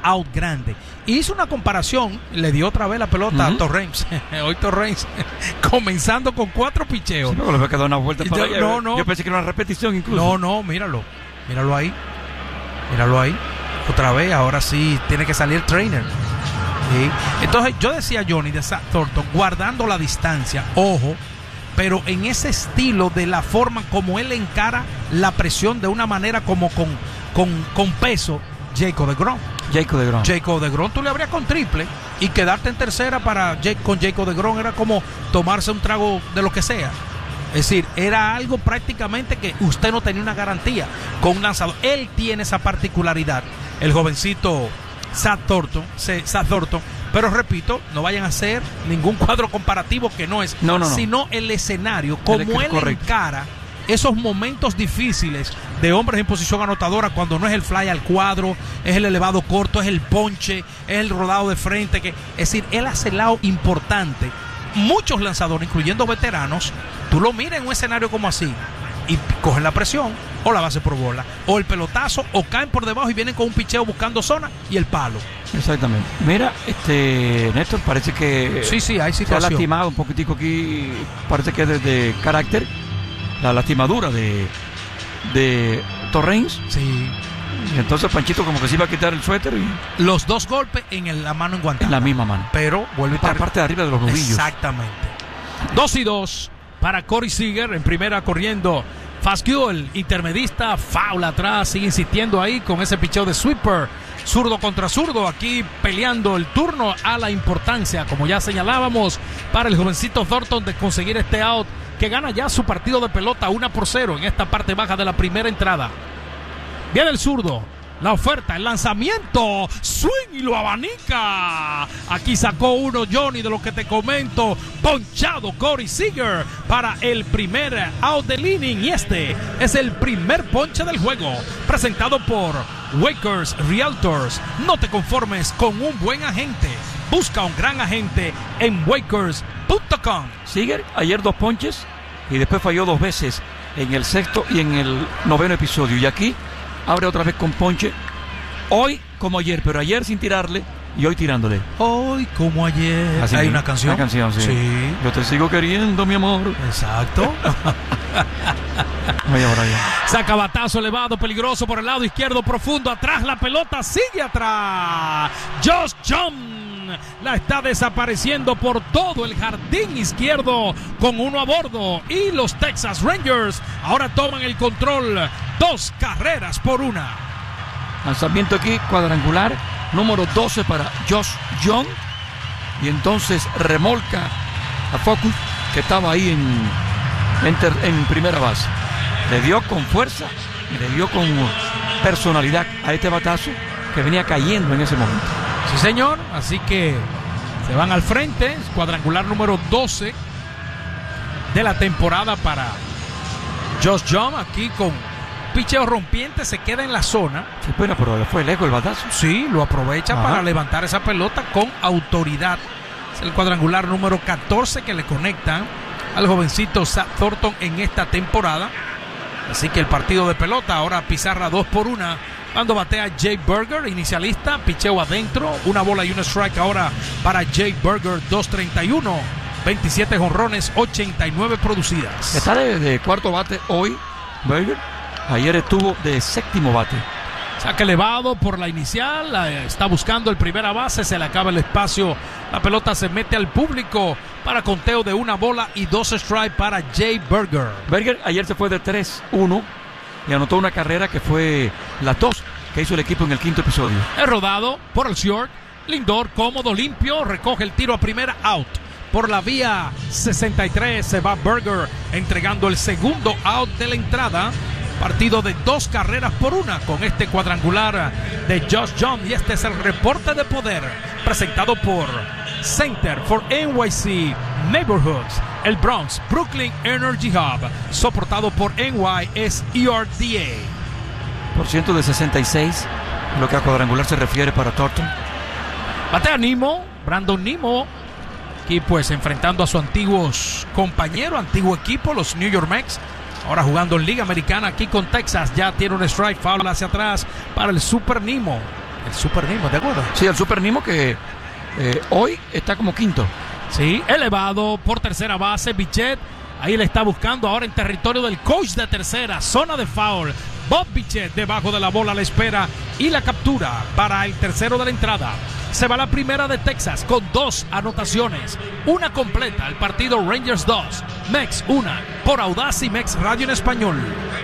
out grande. Hizo una comparación, le dio otra vez la pelota a Torrens. Hoy Torrens comenzando con 4 picheos. Sí, no, le va a quedar una vuelta para allá. No. Yo pensé que era una repetición incluso. No, míralo ahí. Otra vez, ahora sí tiene que salir el trainer. ¿Sí? Entonces yo decía Johnny de Zach Thornton, guardando la distancia, ojo, pero en ese estilo de la forma como él encara la presión de una manera como con peso. Jacob deGrom tú le abrías con triple y quedarte en tercera con Jacob deGrom era como tomarse un trago de lo que sea. Es decir, era algo prácticamente que usted no tenía una garantía con un lanzador. Él tiene esa particularidad, el jovencito Zach Thornton, pero repito, no vayan a hacer ningún cuadro comparativo que no es, sino el escenario, como él encara esos momentos difíciles de hombres en posición anotadora, cuando no es el fly al cuadro, es el elevado corto, es el ponche, es el rodado de frente, es decir, él hace el lado importante. Muchos lanzadores, incluyendo veteranos, tú lo miras en un escenario como así y cogen la presión, o la base por bola, o el pelotazo, o caen por debajo y vienen con un picheo buscando zona y el palo. Exactamente. Mira, Néstor, parece que sí, hay situación. Se ha lastimado un poquitico aquí, parece que es de carácter, la lastimadura de Torrens. Sí. Y entonces Panchito como que se iba a quitar el suéter y... Los 2 golpes en la mano enguantada. En la misma mano. Pero vuelve para la parte de arriba de los nudillos. Exactamente. 2-2 para Corey Seager. En primera corriendo Fazio, el intermedista. Foul atrás. Sigue insistiendo ahí con ese picheo de sweeper. Zurdo contra zurdo. Aquí peleando el turno a la importancia, como ya señalábamos, para el jovencito Thornton de conseguir este out, que gana ya su partido de pelota 1-0 en esta parte baja de la primera entrada. Viene el zurdo, la oferta, el lanzamiento, swing y lo abanica. Aquí sacó uno, Johnny, de lo que te comento. Ponchado Corey Seager para el primer out del inning. Y este es el primer ponche del juego, presentado por Wakers Realtors. No te conformes con un buen agente. Busca un gran agente en Wakers.com. Seager, ayer 2 ponches y después falló 2 veces en el 6º y en el 9º episodio. Y aquí abre otra vez con ponche. Hoy como ayer, pero ayer sin tirarle y hoy tirándole. Hoy como ayer. Así hay una canción. Una canción, sí. Yo te sigo queriendo, mi amor. Exacto. Saca batazo elevado, peligroso por el lado izquierdo, profundo. Atrás la pelota, sigue atrás. Josh Jung la está desapareciendo por todo el jardín izquierdo con 1 a bordo. Y los Texas Rangers ahora toman el control. 2 carreras por 1. Lanzamiento aquí, cuadrangular, número 12 para Josh Jung. Y entonces remolca a Focus, que estaba ahí en primera base. Le dio con fuerza y le dio con personalidad a este batazo que venía cayendo en ese momento. Sí, señor. Así que se van al frente. Cuadrangular número 12 de la temporada para Josh Jung. Aquí con picheo rompiente, se queda en la zona. Sí, pero fue lejos el batazo. Sí, lo aprovecha para levantar esa pelota con autoridad. Es el cuadrangular número 14 que le conectan al jovencito Zach Thornton en esta temporada. Así que el partido de pelota, ahora pizarra 2-1. Cuando batea Jay Burger, inicialista, picheo adentro, 1 bola y 1 strike ahora para Jay Burger, 2.31, 27 jonrones, 89 producidas. Está de cuarto bate hoy, Burger. Ayer estuvo de 7º bate. Saque elevado por la inicial, está buscando el primera base, se le acaba el espacio, la pelota se mete al público para conteo de 1 bola y 2 strike para Jay Burger. Burger ayer se fue de 3-1 y anotó una carrera que fue la 2 que hizo el equipo en el 5º episodio. Es rodado por el short, Lindor cómodo, limpio, recoge el tiro a primera, out. Por la vía 63 se va Burger entregando el segundo out de la entrada. Partido de 2 carreras por 1 con este cuadrangular de Josh Jung. Y este es el reporte de poder presentado por Center for NYC Neighborhoods, el Bronx Brooklyn Energy Hub, soportado por NYSERDA. Por ciento de 66, lo que a cuadrangular se refiere para Thornton. Batea Nimmo, Brandon Nimmo, aquí pues enfrentando a su antiguo equipo, los New York Mets. Ahora jugando en Liga Americana aquí con Texas. Ya tiene un strike, foul hacia atrás para el Super Nimmo. El Super Nimo, ¿de acuerdo? Sí, el Super Nimo que hoy está como quinto. Sí, elevado por tercera base, Bichette. Ahí le está buscando ahora en territorio del coach de tercera, zona de foul. Bob Bichette debajo de la bola la espera y la captura para el tercero de la entrada. Se va la primera de Texas con 2 anotaciones. Una completa, el partido Rangers 2, Mex 1, por Audaz y Mex Radio en español.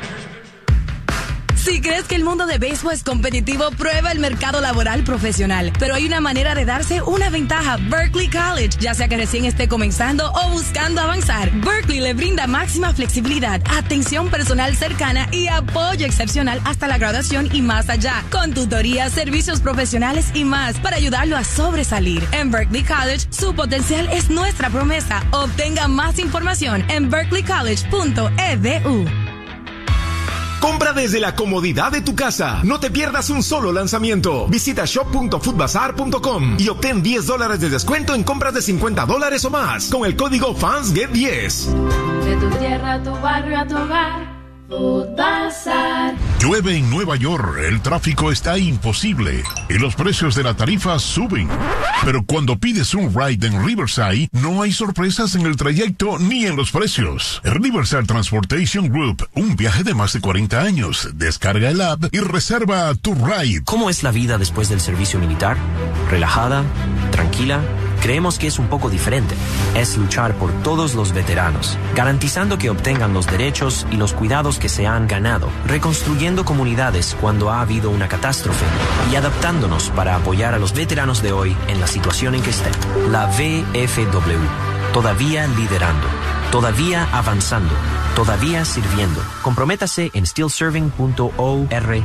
Si crees que el mundo de béisbol es competitivo, prueba el mercado laboral profesional. Pero hay una manera de darse una ventaja. Berkeley College, ya sea que recién esté comenzando o buscando avanzar. Berkeley le brinda máxima flexibilidad, atención personal cercana y apoyo excepcional hasta la graduación y más allá. Con tutorías, servicios profesionales y más para ayudarlo a sobresalir. En Berkeley College, su potencial es nuestra promesa. Obtenga más información en berkeleycollege.edu. Compra desde la comodidad de tu casa. No te pierdas un solo lanzamiento. Visita shop.foodbazar.com y obtén $10 de descuento en compras de $50 o más con el código FANSGET10. De tu tierra a tu barrio a tu hogar, Food Bazar. Llueve en Nueva York, el tráfico está imposible y los precios de la tarifa suben. Pero cuando pides un ride en Riverside, no hay sorpresas en el trayecto ni en los precios. Riverside Transportation Group, un viaje de más de 40 años. Descarga el app y reserva tu ride. ¿Cómo es la vida después del servicio militar? ¿Relajada? ¿Tranquila? Creemos que es un poco diferente. Es luchar por todos los veteranos, garantizando que obtengan los derechos y los cuidados que se han ganado, reconstruyendo comunidades cuando ha habido una catástrofe y adaptándonos para apoyar a los veteranos de hoy en la situación en que estén. La VFW, todavía liderando, todavía avanzando, todavía sirviendo. Comprométase en stillserving.org.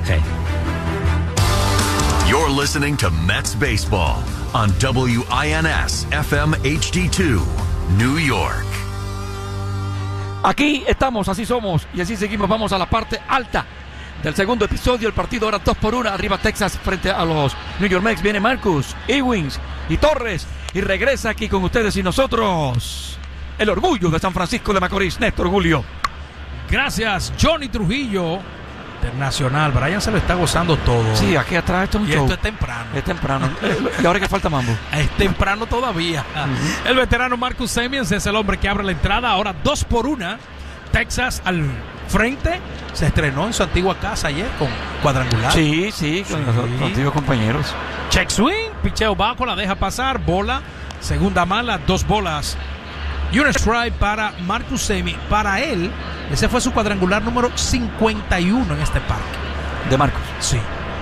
You're listening to Mets Baseball on WINS FM HD2, New York. Aquí estamos, así somos y así seguimos. Vamos a la parte alta del segundo episodio. El partido ahora 2-1. Arriba Texas frente a los New York Mets. Viene Marcus, Ewings y Torres. Y regresa aquí con ustedes y nosotros el orgullo de San Francisco de Macorís, Néstor Julio. Gracias, Johnny Trujillo. Internacional, Brian se lo está gozando todo. Sí, aquí atrás esto es un y show. Esto es temprano. Es temprano. Y ahora que falta mambo. Es temprano todavía. El veterano Marcus Semien es el hombre que abre la entrada. Ahora 2-1. Texas al frente. Se estrenó en su antigua casa ayer con cuadrangular. Sí, con los antiguos compañeros. Check swing, picheo bajo, la deja pasar. Bola, segunda mala, 2 bolas. Y un strike para Marcus Semien. Para él, ese fue su cuadrangular número 51 en este parque. De Marcus. Sí.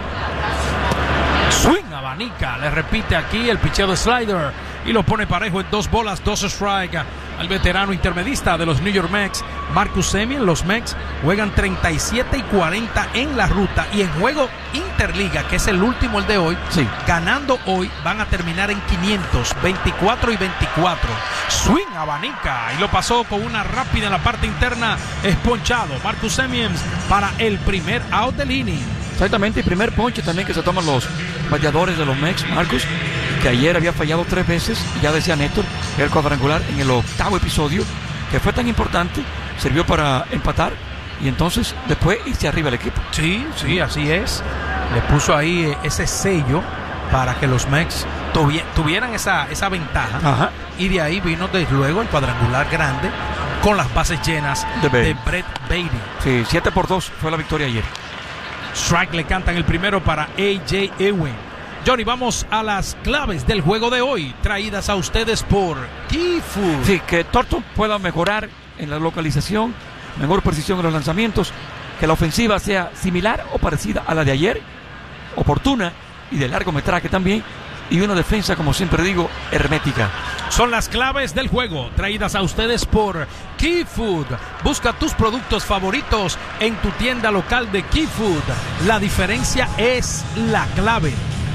Swing, abanica. Le repite aquí el picheo de slider. Y lo pone parejo en 2 bolas, 2 strike. Al veterano intermedista de los New York Mets, Marcus Semien. Los Mets juegan 37 y 40 en la ruta. Y en juego interliga, que es el último, el de hoy, sí, ganando hoy, van a terminar en 500, 24 y 24. Swing, abanica. Y lo pasó con una rápida en la parte interna. Es ponchado Marcus Semien para el primer out del inning. Exactamente, y primer ponche también que se toman los bateadores de los Mets, Marcus, que ayer había fallado 3 veces, y ya decía Néstor, el cuadrangular en el 8º episodio, que fue tan importante, sirvió para empatar, y entonces después irse arriba el equipo. Sí, así es. Le puso ahí ese sello para que los Mets tuvieran esa ventaja. Ajá. Y de ahí vino desde luego el cuadrangular grande con las bases llenas de Brett Baty. Sí, 7-2 fue la victoria ayer. Strike le cantan el primero para A.J. Ewing. Johnny, vamos a las claves del juego de hoy, traídas a ustedes por Key Food. Sí, que Thornton pueda mejorar en la localización, mejor precisión en los lanzamientos, que la ofensiva sea similar o parecida a la de ayer, oportuna y de largometraje también, y una defensa, como siempre digo, hermética. Son las claves del juego, traídas a ustedes por Key Food. Busca tus productos favoritos en tu tienda local de Key Food. La diferencia es la clave.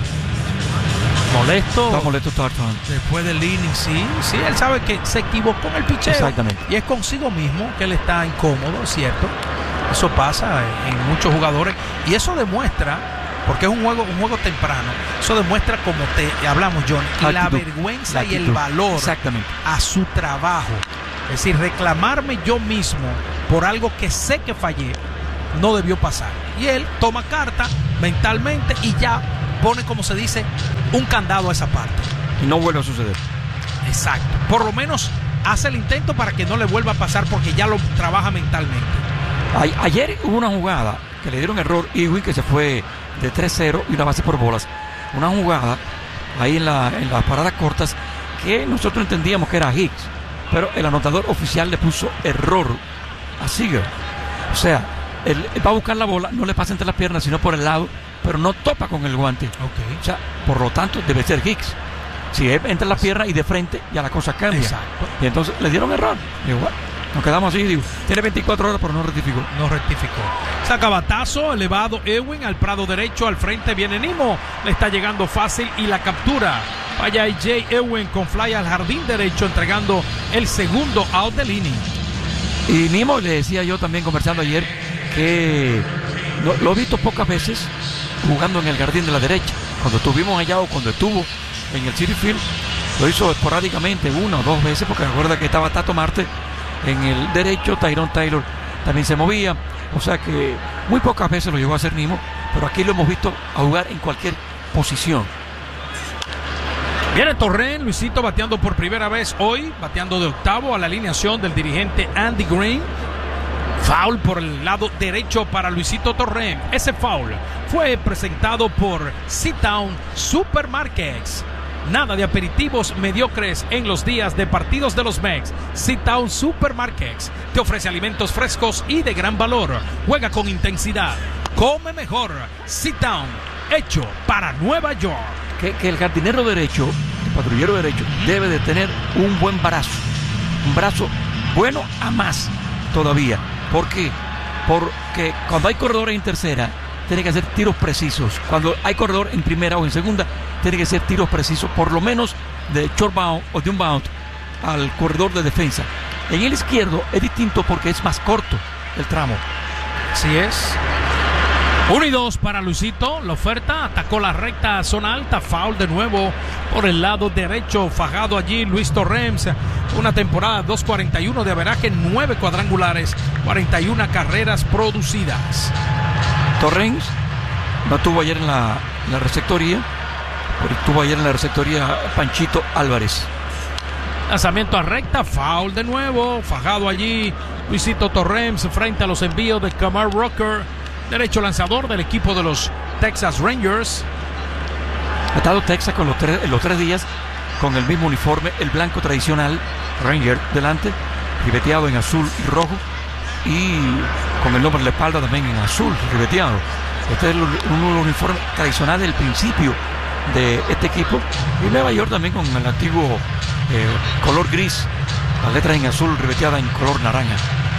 Molesto. Está molesto Thornton. Después del inning, sí, él sabe que se equivocó en el picheo. Exactamente. Y es consigo mismo que él está incómodo, ¿cierto? Eso pasa en muchos jugadores. Y eso demuestra, porque es un juego temprano, eso demuestra, como te hablamos, John, la vergüenza y el valor a su trabajo. Es decir, reclamarme yo mismo por algo que sé que fallé no debió pasar. Y él toma carta mentalmente y ya pone, como se dice, un candado a esa parte. Y no vuelve a suceder. Exacto. Por lo menos hace el intento para que no le vuelva a pasar porque ya lo trabaja mentalmente. Ayer hubo una jugada que le dieron error Ewing, que se fue de 3-0 y una base por bolas. Una jugada ahí en las paradas cortas que nosotros entendíamos que era Hicks, pero el anotador oficial le puso error a Seager. O sea, él va a buscar la bola, no le pasa entre las piernas sino por el lado, pero no topa con el guante. Okay. O sea, por lo tanto debe ser Hicks. Si él entra en la pierna y de frente, ya la cosa cambia. Exacto. Y entonces le dieron error. Digo, bueno, nos quedamos así, digo, tiene 24 horas pero no rectificó. No rectificó. Saca batazo, elevado Ewing al prado derecho, al frente viene Nimmo, le está llegando fácil y la captura. Vaya Jay Ewing con fly al jardín derecho, entregando el segundo out del inning. Y Nimmo, le decía yo también conversando ayer, que lo he visto pocas veces jugando en el jardín de la derecha. Cuando estuvimos allá o cuando estuvo en el Citi Field, lo hizo esporádicamente 1 o 2 veces, porque recuerda que estaba Tato Marte en el derecho, Tyrone Taylor también se movía, o sea que muy pocas veces lo llegó a hacer Nimmo, pero aquí lo hemos visto a jugar en cualquier posición. Viene Torrent, Luisito bateando por primera vez hoy, bateando de octavo a la alineación del dirigente Andy Green. Foul por el lado derecho para Luisito Torrent. Ese foul fue presentado por Sit-Down Supermarkets. Nada de aperitivos mediocres en los días de partidos de los Mex. Sit-Down Supermarkets te ofrece alimentos frescos y de gran valor. Juega con intensidad. Come mejor. Sit-Down, hecho para Nueva York. Que el jardinero derecho, el patrullero derecho, debe de tener un buen brazo. Un brazo bueno a más todavía. ¿Por qué? Porque cuando hay corredores en tercera, tiene que hacer tiros precisos. Cuando hay corredor en primera o en segunda, tiene que ser tiros precisos, por lo menos de short bound o de un bound al corredor de defensa. En el izquierdo es distinto porque es más corto el tramo. Así es. 1-2 para Luisito. La oferta atacó la recta zona alta. Foul de nuevo por el lado derecho. Fajado allí Luis Torrens. Una temporada 2.41 de averaje, 9 cuadrangulares, 41 carreras producidas. Torrens no estuvo ayer en la receptoría, pero estuvo ayer en la receptoría Panchito Álvarez. Lanzamiento a recta, foul de nuevo. Fajado allí Luisito Torrens frente a los envíos de Kamar Rocker, derecho lanzador del equipo de los Texas Rangers. Ha estado Texas con los 3 días con el mismo uniforme, el blanco tradicional, Ranger delante, ribeteado en azul y rojo, y con el nombre en la espalda también en azul, ribeteado. Este es un uniforme tradicional del principio de este equipo. Y Nueva York también con el antiguo color gris, las letras en azul ribeteadas en color naranja.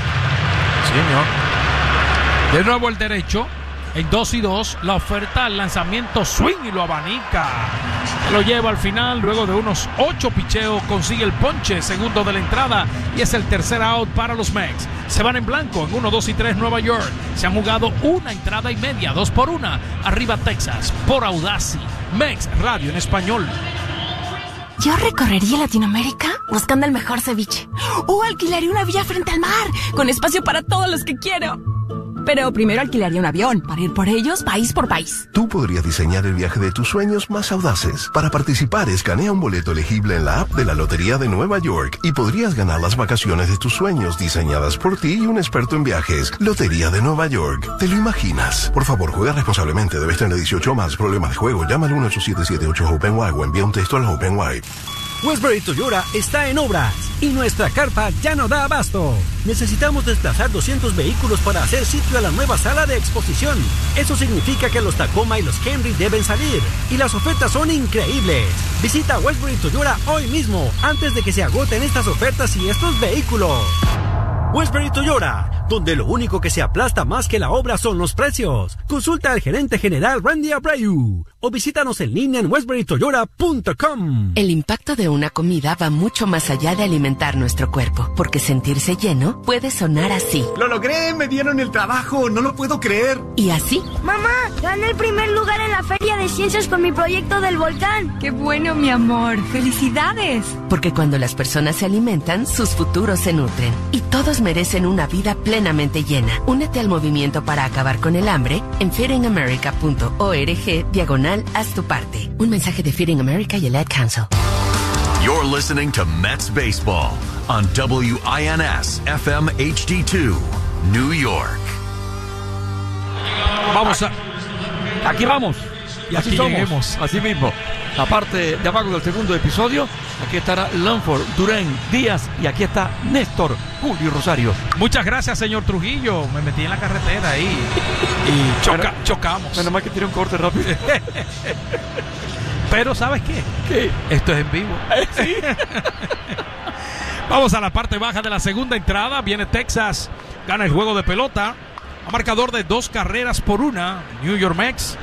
Señor. De nuevo el derecho. En 2-2, la oferta al lanzamiento swing y lo abanica. Lo lleva al final, luego de unos 8 picheos, consigue el ponche, segundo de la entrada, y es el tercer out para los Mex. Se van en blanco en 1, 2 y 3 Nueva York. Se han jugado una entrada y media, 2-1. Arriba Texas, por Audacy. Mex Radio en español. Yo recorrería Latinoamérica buscando el mejor ceviche. O alquilaría una villa frente al mar, con espacio para todos los que quiero. Pero primero alquilaría un avión para ir por ellos país por país. Tú podrías diseñar el viaje de tus sueños más audaces. Para participar, escanea un boleto elegible en la app de la Lotería de Nueva York y podrías ganar las vacaciones de tus sueños diseñadas por ti y un experto en viajes. Lotería de Nueva York. ¿Te lo imaginas? Por favor, juega responsablemente. Debes tener 18 o más. Problemas de juego. Llama al 1-877-8-HOPE-NY o envía un texto al HOPE-NY. Westbury Toyota está en obras y nuestra carpa ya no da abasto. Necesitamos desplazar 200 vehículos para hacer sitio a la nueva sala de exposición. Eso significa que los Tacoma y los Camry deben salir y las ofertas son increíbles. Visita Westbury Toyota hoy mismo antes de que se agoten estas ofertas y estos vehículos. Westbury Toyota, donde lo único que se aplasta más que la obra son los precios. Consulta al gerente general Randy Abreu o visítanos en línea en westburytoyota.com. El impacto de una comida va mucho más allá de alimentar nuestro cuerpo, porque sentirse lleno puede sonar así. ¡Lo logré! ¡Me dieron el trabajo! ¡No lo puedo creer! Y así. ¡Mamá! ¡Gané el primer lugar en la Feria de Ciencias con mi proyecto del volcán! ¡Qué bueno, mi amor! ¡Felicidades! Porque cuando las personas se alimentan, sus futuros se nutren. Y todos merecen una vida plenamente llena. Únete al movimiento para acabar con el hambre en fairingamerica.org/ profesional, haz tu parte. Un mensaje de Feeding America y el Ad Council. You're listening to Mets Baseball on WINS FM HD2, New York. Vamos a... Aquí vamos. Y así aquí somos, lleguemos. así mismo. La parte de abajo del segundo episodio. Aquí estará Lanford, Durán, Díaz y aquí está Néstor, Julio Rosario. Muchas gracias, señor Trujillo. Me metí en la carretera ahí y chocamos. Menos mal que tiré un corte rápido. Pero ¿sabes qué? ¿Qué? Esto es en vivo. ¿Sí? Vamos a la parte baja de la segunda entrada. Viene Texas, gana el juego de pelota a marcador de 2-1. New York Mets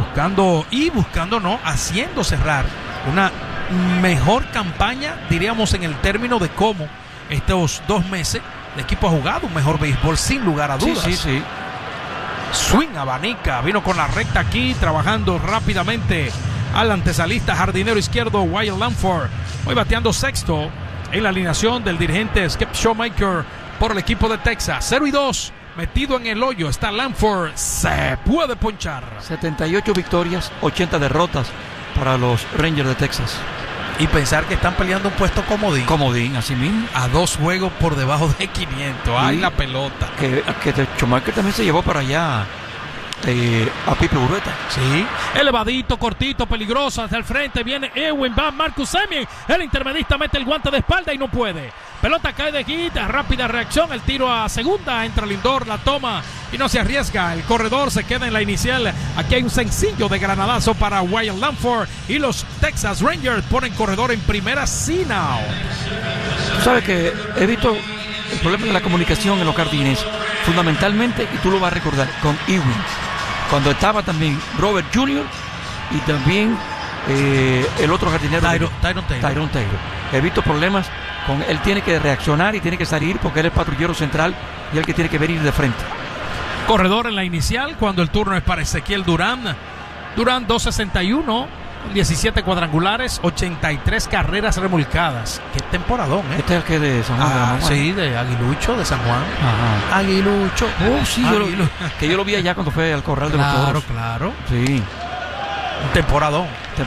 haciendo cerrar una mejor campaña, diríamos, en el término de cómo estos 2 meses el equipo ha jugado un mejor béisbol, sin lugar a dudas. Sí. Swing, abanica, vino con la recta aquí, trabajando rápidamente al antesalista jardinero izquierdo Wyatt Lanford, hoy bateando sexto en la alineación del dirigente Skip Showmaker por el equipo de Texas. 0-2, metido en el hoyo está Lanford, se puede ponchar. 78 victorias, 80 derrotas para los Rangers de Texas. Y pensar que están peleando un puesto comodín, así mismo, a 2 juegos por debajo de 500. ¡Ay, la pelota! Que Schumacher también se llevó para allá a Pipe Urueta. Sí, elevadito, cortito, peligroso, hacia el frente viene Ewing, va Marcus Semien, el intermedista mete el guante de espalda y no puede. Pelota cae de quita, rápida reacción, el tiro a segunda, entra Lindor, la toma y no se arriesga, el corredor se queda en la inicial. Aquí hay un sencillo de granadazo para Wyatt Lanford y los Texas Rangers ponen corredor en primera sin out. Tú sabes que he visto el problema de la comunicación en los jardines, fundamentalmente, y tú lo vas a recordar, con Ewing, cuando estaba también Robert Jr. y también el otro jardinero Tyrone Taylor. He visto problemas con él, tiene que reaccionar y tiene que salir porque él es patrullero central y él que tiene que venir de frente. Corredor en la inicial cuando el turno es para Ezequiel Durán. Durán 2.61, 17 cuadrangulares, 83 carreras remolcadas. Qué temporadón, ¿eh? Este es el que de San Juan. Sí, de Aguilucho, de San Juan. Ajá. Aguilucho. Sí, yo lo vi allá cuando fue al corral de los toros. Claro. Sí. Un temporadón.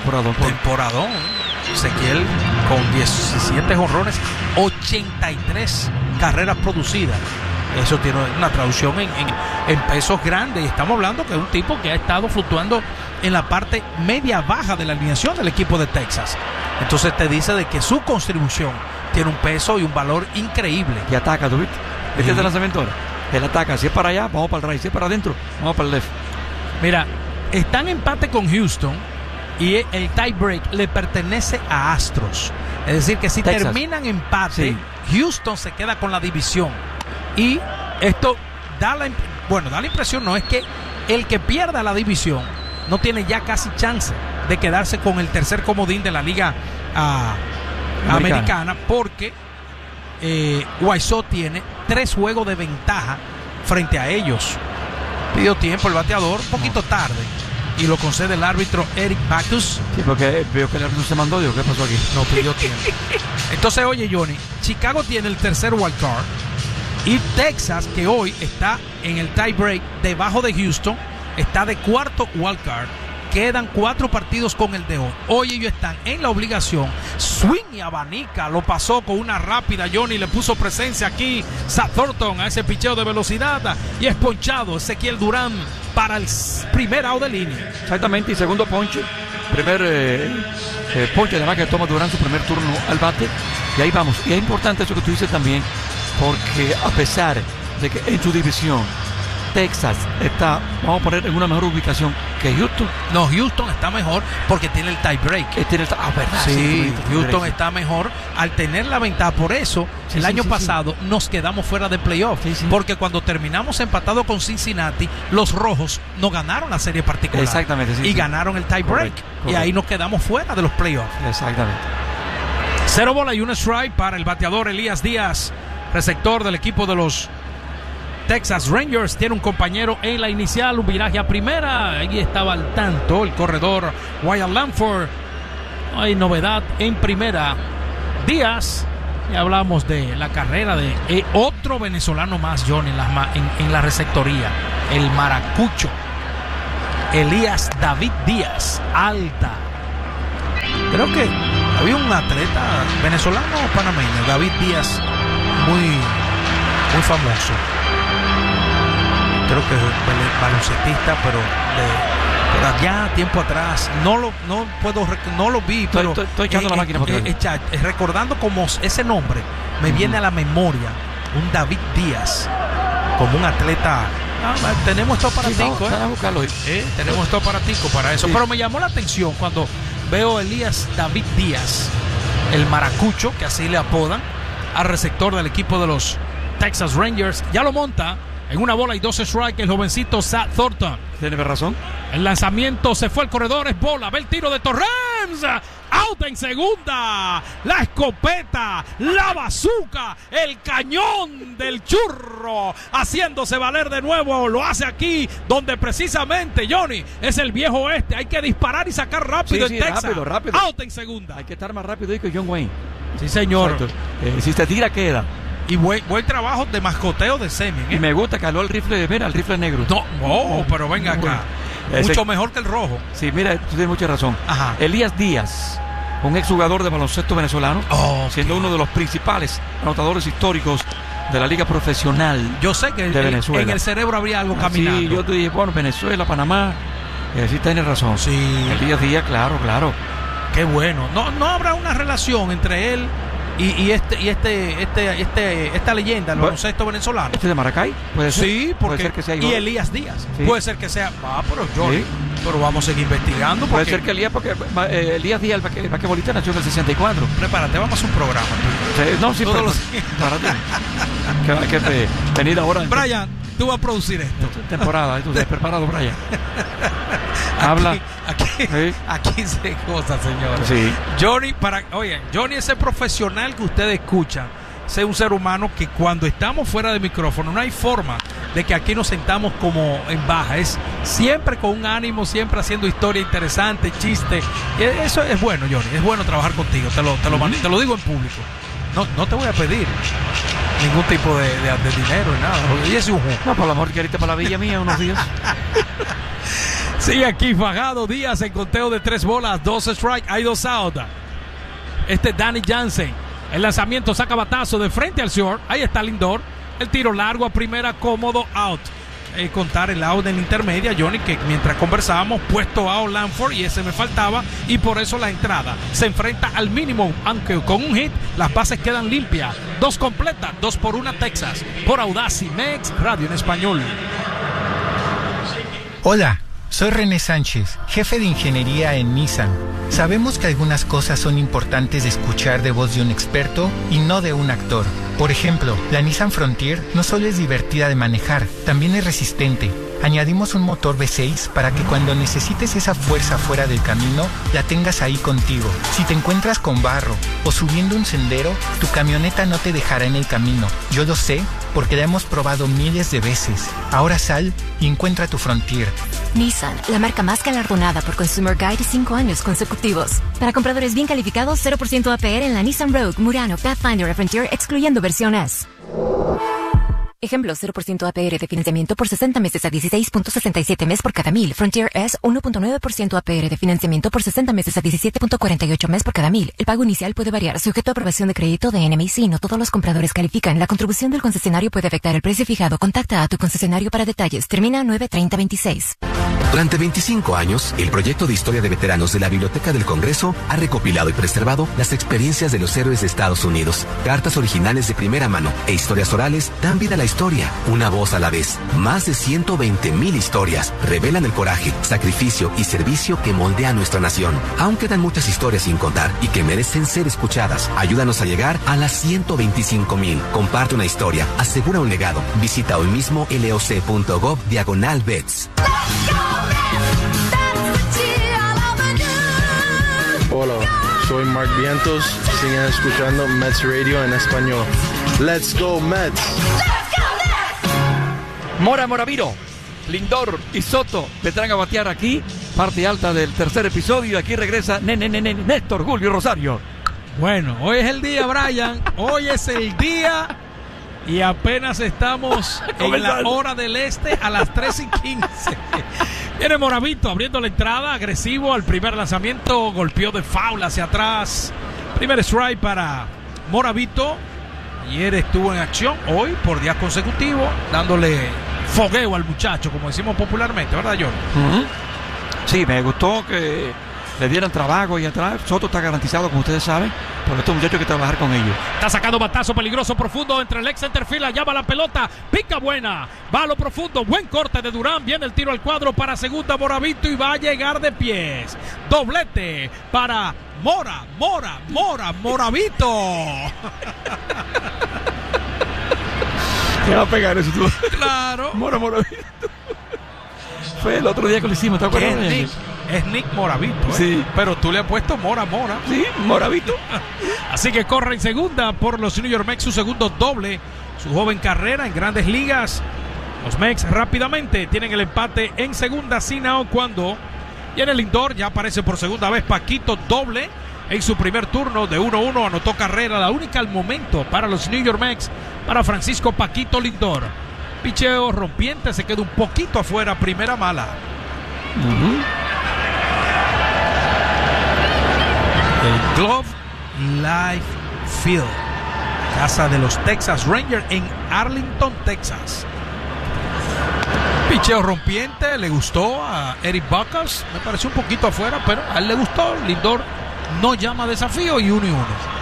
Ezequiel con 17 jonrones, 83 carreras producidas. Eso tiene una traducción en pesos grandes. Y estamos hablando que es un tipo que ha estado fluctuando en la parte media-baja de la alineación del equipo de Texas. Entonces te dice de que su contribución tiene un peso y un valor increíble. Y ataca, ¿tú viste? Este es el lanzamiento ahora. Él ataca, si es para allá, vamos para el right, si es para adentro, vamos para el left. Mira, están en empate con Houston y el tie break le pertenece a Astros. Es decir, que si Texas terminan empate, Houston se queda con la división. Y esto da la impresión, no es que el que pierda la división no tiene ya casi chance de quedarse con el tercer comodín de la liga americana, porque Wiseau tiene 3 juegos de ventaja frente a ellos. Pidió tiempo el bateador, un poquito tarde, y lo concede el árbitro Eric Backus. Sí, porque veo que el árbitro se mandó. Digo, ¿qué pasó aquí? No pidió tiempo. Entonces, oye, Johnny, Chicago tiene el tercer wild card y Texas, que hoy está en el tie break debajo de Houston, está de cuarto wild card. Quedan 4 partidos con el de hoy. Hoy ellos están en la obligación. Swing y abanica. Lo pasó con una rápida. Johnny le puso presencia aquí. Zach Thornton a ese picheo de velocidad. Y es ponchado Ezequiel Durán para el primer out de línea. Exactamente. Y segundo ponche. Primer ponche además que toma Durán su primer turno al bate. Y ahí vamos. Y es importante eso que tú dices también. Porque a pesar de que en su división Texas está, vamos a poner, en una mejor ubicación que Houston. No, Houston está mejor porque tiene el tie break. ¿Verdad? Sí, Houston está mejor al tener la ventaja. Por eso, el año pasado nos quedamos fuera de playoff. Porque cuando terminamos empatados con Cincinnati, los rojos no ganaron la serie particular. Exactamente. Y ganaron el tie break. Y ahí nos quedamos fuera de los playoffs. Exactamente. 0 bola y 1 strike para el bateador Elías Díaz, receptor del equipo de los Texas Rangers. Tiene un compañero en la inicial, un viraje a primera. Ahí estaba al tanto el corredor Wyatt Lanford. Hay novedad en primera. Díaz, ya hablamos de la carrera de otro venezolano más, John, en la receptoría, el Maracucho. Elías David Díaz, alta. Creo que había un atleta venezolano o panameño, David Díaz, muy famoso. Creo que es baloncestista, pero de allá tiempo atrás no lo vi, pero estoy echando la máquina recordando como ese nombre me viene a la memoria, un David Díaz como un atleta. Tenemos todo para tico, tenemos todo para tico para eso, pero me llamó la atención cuando veo a Elías David Díaz, el maracucho, que así le apodan al receptor del equipo de los Texas Rangers. Ya lo monta en una bola y 2 strikes el jovencito Zach Thornton. Tiene razón. El lanzamiento se fue al corredor, es bola, ve el tiro de Torrens, out en segunda, la escopeta, la bazooka, el cañón del churro, haciéndose valer de nuevo, lo hace aquí, donde precisamente, Johnny, es el viejo oeste, hay que disparar y sacar rápido en Texas, rápido. Out en segunda. Hay que estar más rápido que John Wayne. Sí, señor. Si se tira, queda. Y buen trabajo de mascoteo de Semin. Y me gusta que habló el rifle negro. No, pero venga acá. Mucho mejor que el rojo. Sí, mira, tú tienes mucha razón. Ajá. Elías Díaz, un exjugador de baloncesto venezolano, siendo uno de los principales anotadores históricos de la liga profesional. Yo sé que de Venezuela. En el cerebro habría algo caminando. Sí, yo te dije, bueno, Venezuela, Panamá. Sí, tienes razón. Sí. Elías Díaz, claro. Qué bueno. No habrá una relación entre él y esta leyenda, el baloncesto venezolano. ¿Este de Maracay? ¿Puede ser? Sí, porque puede ser que sea y Elías Díaz. Sí. Puede ser que sea. Pero Johnny, sí. Pero vamos a seguir investigando. Puede ser que Elías Díaz, el basquetbolista, nació en el 64. Prepárate, vamos a hacer un programa. Sí, que venir ahora. Brian, tú vas a producir esto. Temporada, tú estás preparado, Brian. Habla. Aquí se goza, señores. Sí. Johnny es el profesional que ustedes escuchan. Es un ser humano que cuando estamos fuera de micrófono no hay forma de que aquí nos sentamos como en baja. Es siempre con un ánimo, siempre haciendo historia interesante, chiste. Eso es bueno, Johnny. Es bueno trabajar contigo. Te lo digo en público. No te voy a pedir ningún tipo de dinero ni nada. Y es un no, por la amor que ahorita para la villa mía unos días. Sigue aquí Fajado Díaz en conteo de 3 bolas, 2 strike, hay 2 out. Danny Jansen. El lanzamiento saca batazo de frente al short. Ahí está Lindor. El tiro largo a primera, cómodo, out. Contar el out en la intermedia, Johnny, que mientras conversábamos, puesto out Lanford y ese me faltaba, y por eso la entrada se enfrenta al mínimo, aunque con un hit las bases quedan limpias. 2 completas, 2-1 Texas, por Audacy Mex Radio en español. Hola, soy René Sánchez, jefe de ingeniería en Nissan. Sabemos que algunas cosas son importantes de escuchar de voz de un experto y no de un actor. Por ejemplo, la Nissan Frontier no solo es divertida de manejar, también es resistente. Añadimos un motor V6 para que cuando necesites esa fuerza fuera del camino, la tengas ahí contigo. Si te encuentras con barro o subiendo un sendero, tu camioneta no te dejará en el camino. Yo lo sé porque la hemos probado miles de veces. Ahora sal y encuentra tu Frontier. Nissan, la marca más galardonada por Consumer Guide 5 años consecutivos. Para compradores bien calificados, 0% APR en la Nissan Rogue, Murano, Pathfinder y Frontier, excluyendo versión S. Ejemplo, 0% APR de financiamiento por 60 meses a 16.67 mes por cada 1000. Frontier S, 1.9% APR de financiamiento por 60 meses a 17.48 mes por cada 1000. El pago inicial puede variar, sujeto a aprobación de crédito de NMIC. No todos los compradores califican. La contribución del concesionario puede afectar el precio fijado. Contacta a tu concesionario para detalles. Termina 9/30/26. Durante 25 años, el proyecto de historia de veteranos de la Biblioteca del Congreso ha recopilado y preservado las experiencias de los héroes de Estados Unidos. Cartas originales de primera mano e historias orales dan vida a la historia, una voz a la vez. Más de 120,000 historias revelan el coraje, sacrificio y servicio que moldea nuestra nación. Aún quedan muchas historias sin contar y que merecen ser escuchadas. Ayúdanos a llegar a las 125,000. Comparte una historia, asegura un legado. Visita hoy mismo loc.gov/Vets. Hola, soy Mark Vientos. Sigan escuchando Mets Radio en español. Let's go Mets. Moraviro, Lindor y Soto vendrán a batear aquí. Parte alta del tercer episodio. Aquí regresa Néstor Julio Rosario. Bueno, hoy es el día, Brian. Hoy es el día. Y apenas estamos en la hora del este a las 3:15. Viene Moravito abriendo la entrada, agresivo al primer lanzamiento, golpeó de foul hacia atrás. Primer strike para Moravito. Ayer estuvo en acción, hoy por días consecutivos, dándole fogueo al muchacho, como decimos popularmente, ¿verdad, John? Sí, me gustó que le dieran trabajo ahí atrás. Soto está garantizado, como ustedes saben, porque estos muchachos hay que trabajar con ellos. Está sacando batazo peligroso profundo entre el ex centerfield, allá va la pelota, pica buena, va a lo profundo, buen corte de Durán, viene el tiro al cuadro para segunda Moravito y va a llegar de pies. Doblete para Moravito. Te va a pegar eso tú. Claro. Moravito. Fue el otro día que lo hicimos, ¿te acuerdas? Es Nick Moravito, ¿eh? Sí. Pero tú le has puesto Mora. Sí, Moravito. Así que corre en segunda por los New York Mets, su segundo doble, su joven carrera en Grandes Ligas. Los Mets rápidamente tienen el empate en segunda sin out cuando y en el Lindor ya aparece por segunda vez Paquito, doble en su primer turno de 1-1, anotó carrera, la única al momento para los New York Mets, para Francisco Paquito Lindor. Picheo rompiente, se queda un poquito afuera, primera mala. El Globe Life Field, casa de los Texas Rangers en Arlington, Texas. Picheo rompiente, le gustó a Eric Buckles, me pareció un poquito afuera, pero a él le gustó. Lindor no llama desafío y 1-1.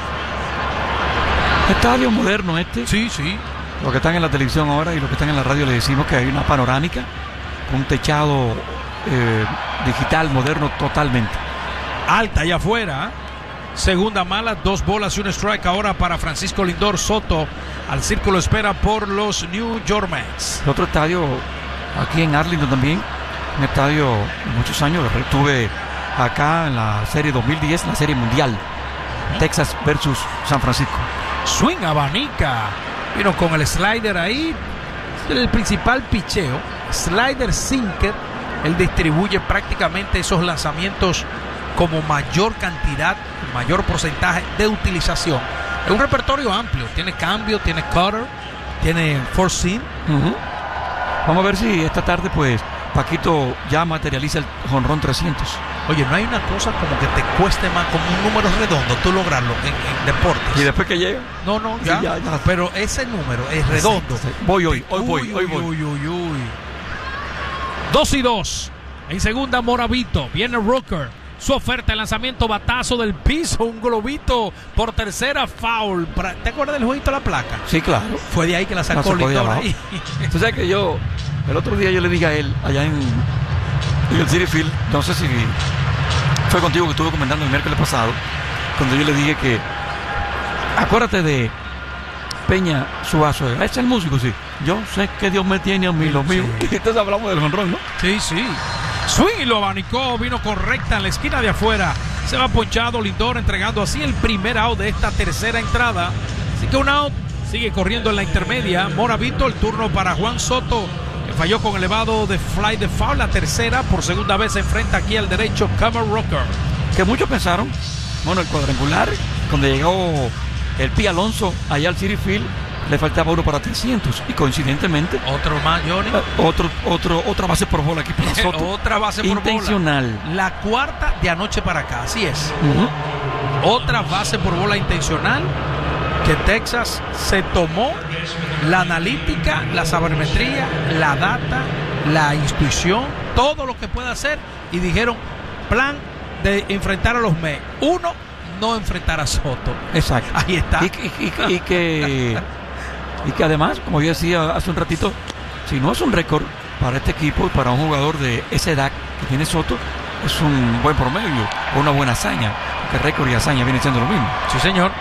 Estadio moderno este. Sí. Los que están en la televisión ahora y los que están en la radio le decimos que hay una panorámica con un techado digital moderno totalmente. Alta allá afuera. Segunda mala, 2 bolas y un strike ahora para Francisco Lindor. Soto al círculo espera por los New York Mets. El otro estadio aquí en Arlington también, un estadio de muchos años, estuve acá en la serie 2010, la serie mundial, Texas versus San Francisco. Swing abanica, vino con el slider ahí, el principal picheo, slider sinker, él distribuye prácticamente esos lanzamientos como mayor cantidad, mayor porcentaje de utilización. Es un repertorio amplio, tiene cambio, tiene cutter, tiene four seam. Vamos a ver si esta tarde pues Paquito ya materializa el jonrón 300. Oye, no hay una cosa como que te cueste más como un número redondo tú lograrlo en deportes. ¿Y después que llega? No, ya. Sí, ya. Pero ese número es redondo. Sí. Voy. 2-2. En segunda Moravito, viene Rooker. Su oferta, el lanzamiento, batazo del piso, un globito por tercera, foul. ¿Te acuerdas del jueguito de la placa? Sí, claro. Fue de ahí que la sacó Lindor ahí. Tú sabes que el otro día yo le dije a él, allá en el Citi Field, no sé si fue contigo que estuve comentando el miércoles pasado, cuando yo le dije que, acuérdate de Peña Suazo, es el músico, sí. Yo sé que Dios me tiene a mí, los míos. Entonces hablamos del jonrón, ¿no? Sí. Swing y lo abanicó, vino correcta en la esquina de afuera. Se va ponchado Lindor, entregando así el primer out de esta tercera entrada. Así que un out, sigue corriendo en la intermedia. Moravito, el turno para Juan Soto, que falló con elevado de fly de foul. La tercera, por segunda vez se enfrenta aquí al derecho Cameron Rooker. Que muchos pensaron, el cuadrangular, cuando llegó el Pi Alonso allá al Citi Field, le faltaba uno para 300 y coincidentemente otro más, Johnny. Otra base por bola aquí para Soto. Otra base por intencional. Bola. La cuarta de anoche para acá, así es. Otra base por bola intencional que Texas se tomó la analítica, la sabermetría, la data, la intuición, todo lo que puede hacer y dijeron plan de enfrentar a los Mets. Uno, no enfrentar a Soto. Exacto. Ahí está. Y que además, como yo decía hace un ratito, si no es un récord para este equipo y para un jugador de esa edad que tiene Soto, es un buen promedio o una buena hazaña, porque récord y hazaña vienen siendo lo mismo. Sí, señor.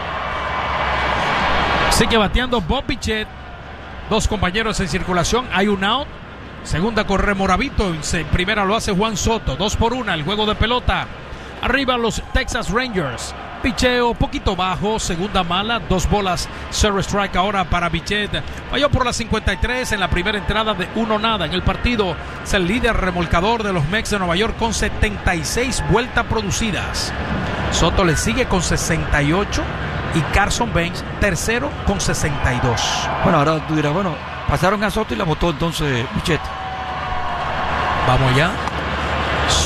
Sigue bateando Bob Bichette, 2 compañeros en circulación, hay un out. Segunda corre Moravito, primera lo hace Juan Soto, 2-1 el juego de pelota. Arriba los Texas Rangers. Picheo poquito bajo, segunda mala, 2 bolas, 0 strike ahora para Bichette. Falló por la 53 en la primera entrada de 1-0 en el partido. Es el líder remolcador de los Mets de Nueva York con 76 vueltas producidas. Soto le sigue con 68 y Carson Banks tercero con 62. Bueno, ahora tú dirás, pasaron a Soto y la votó entonces Bichette. Vamos ya.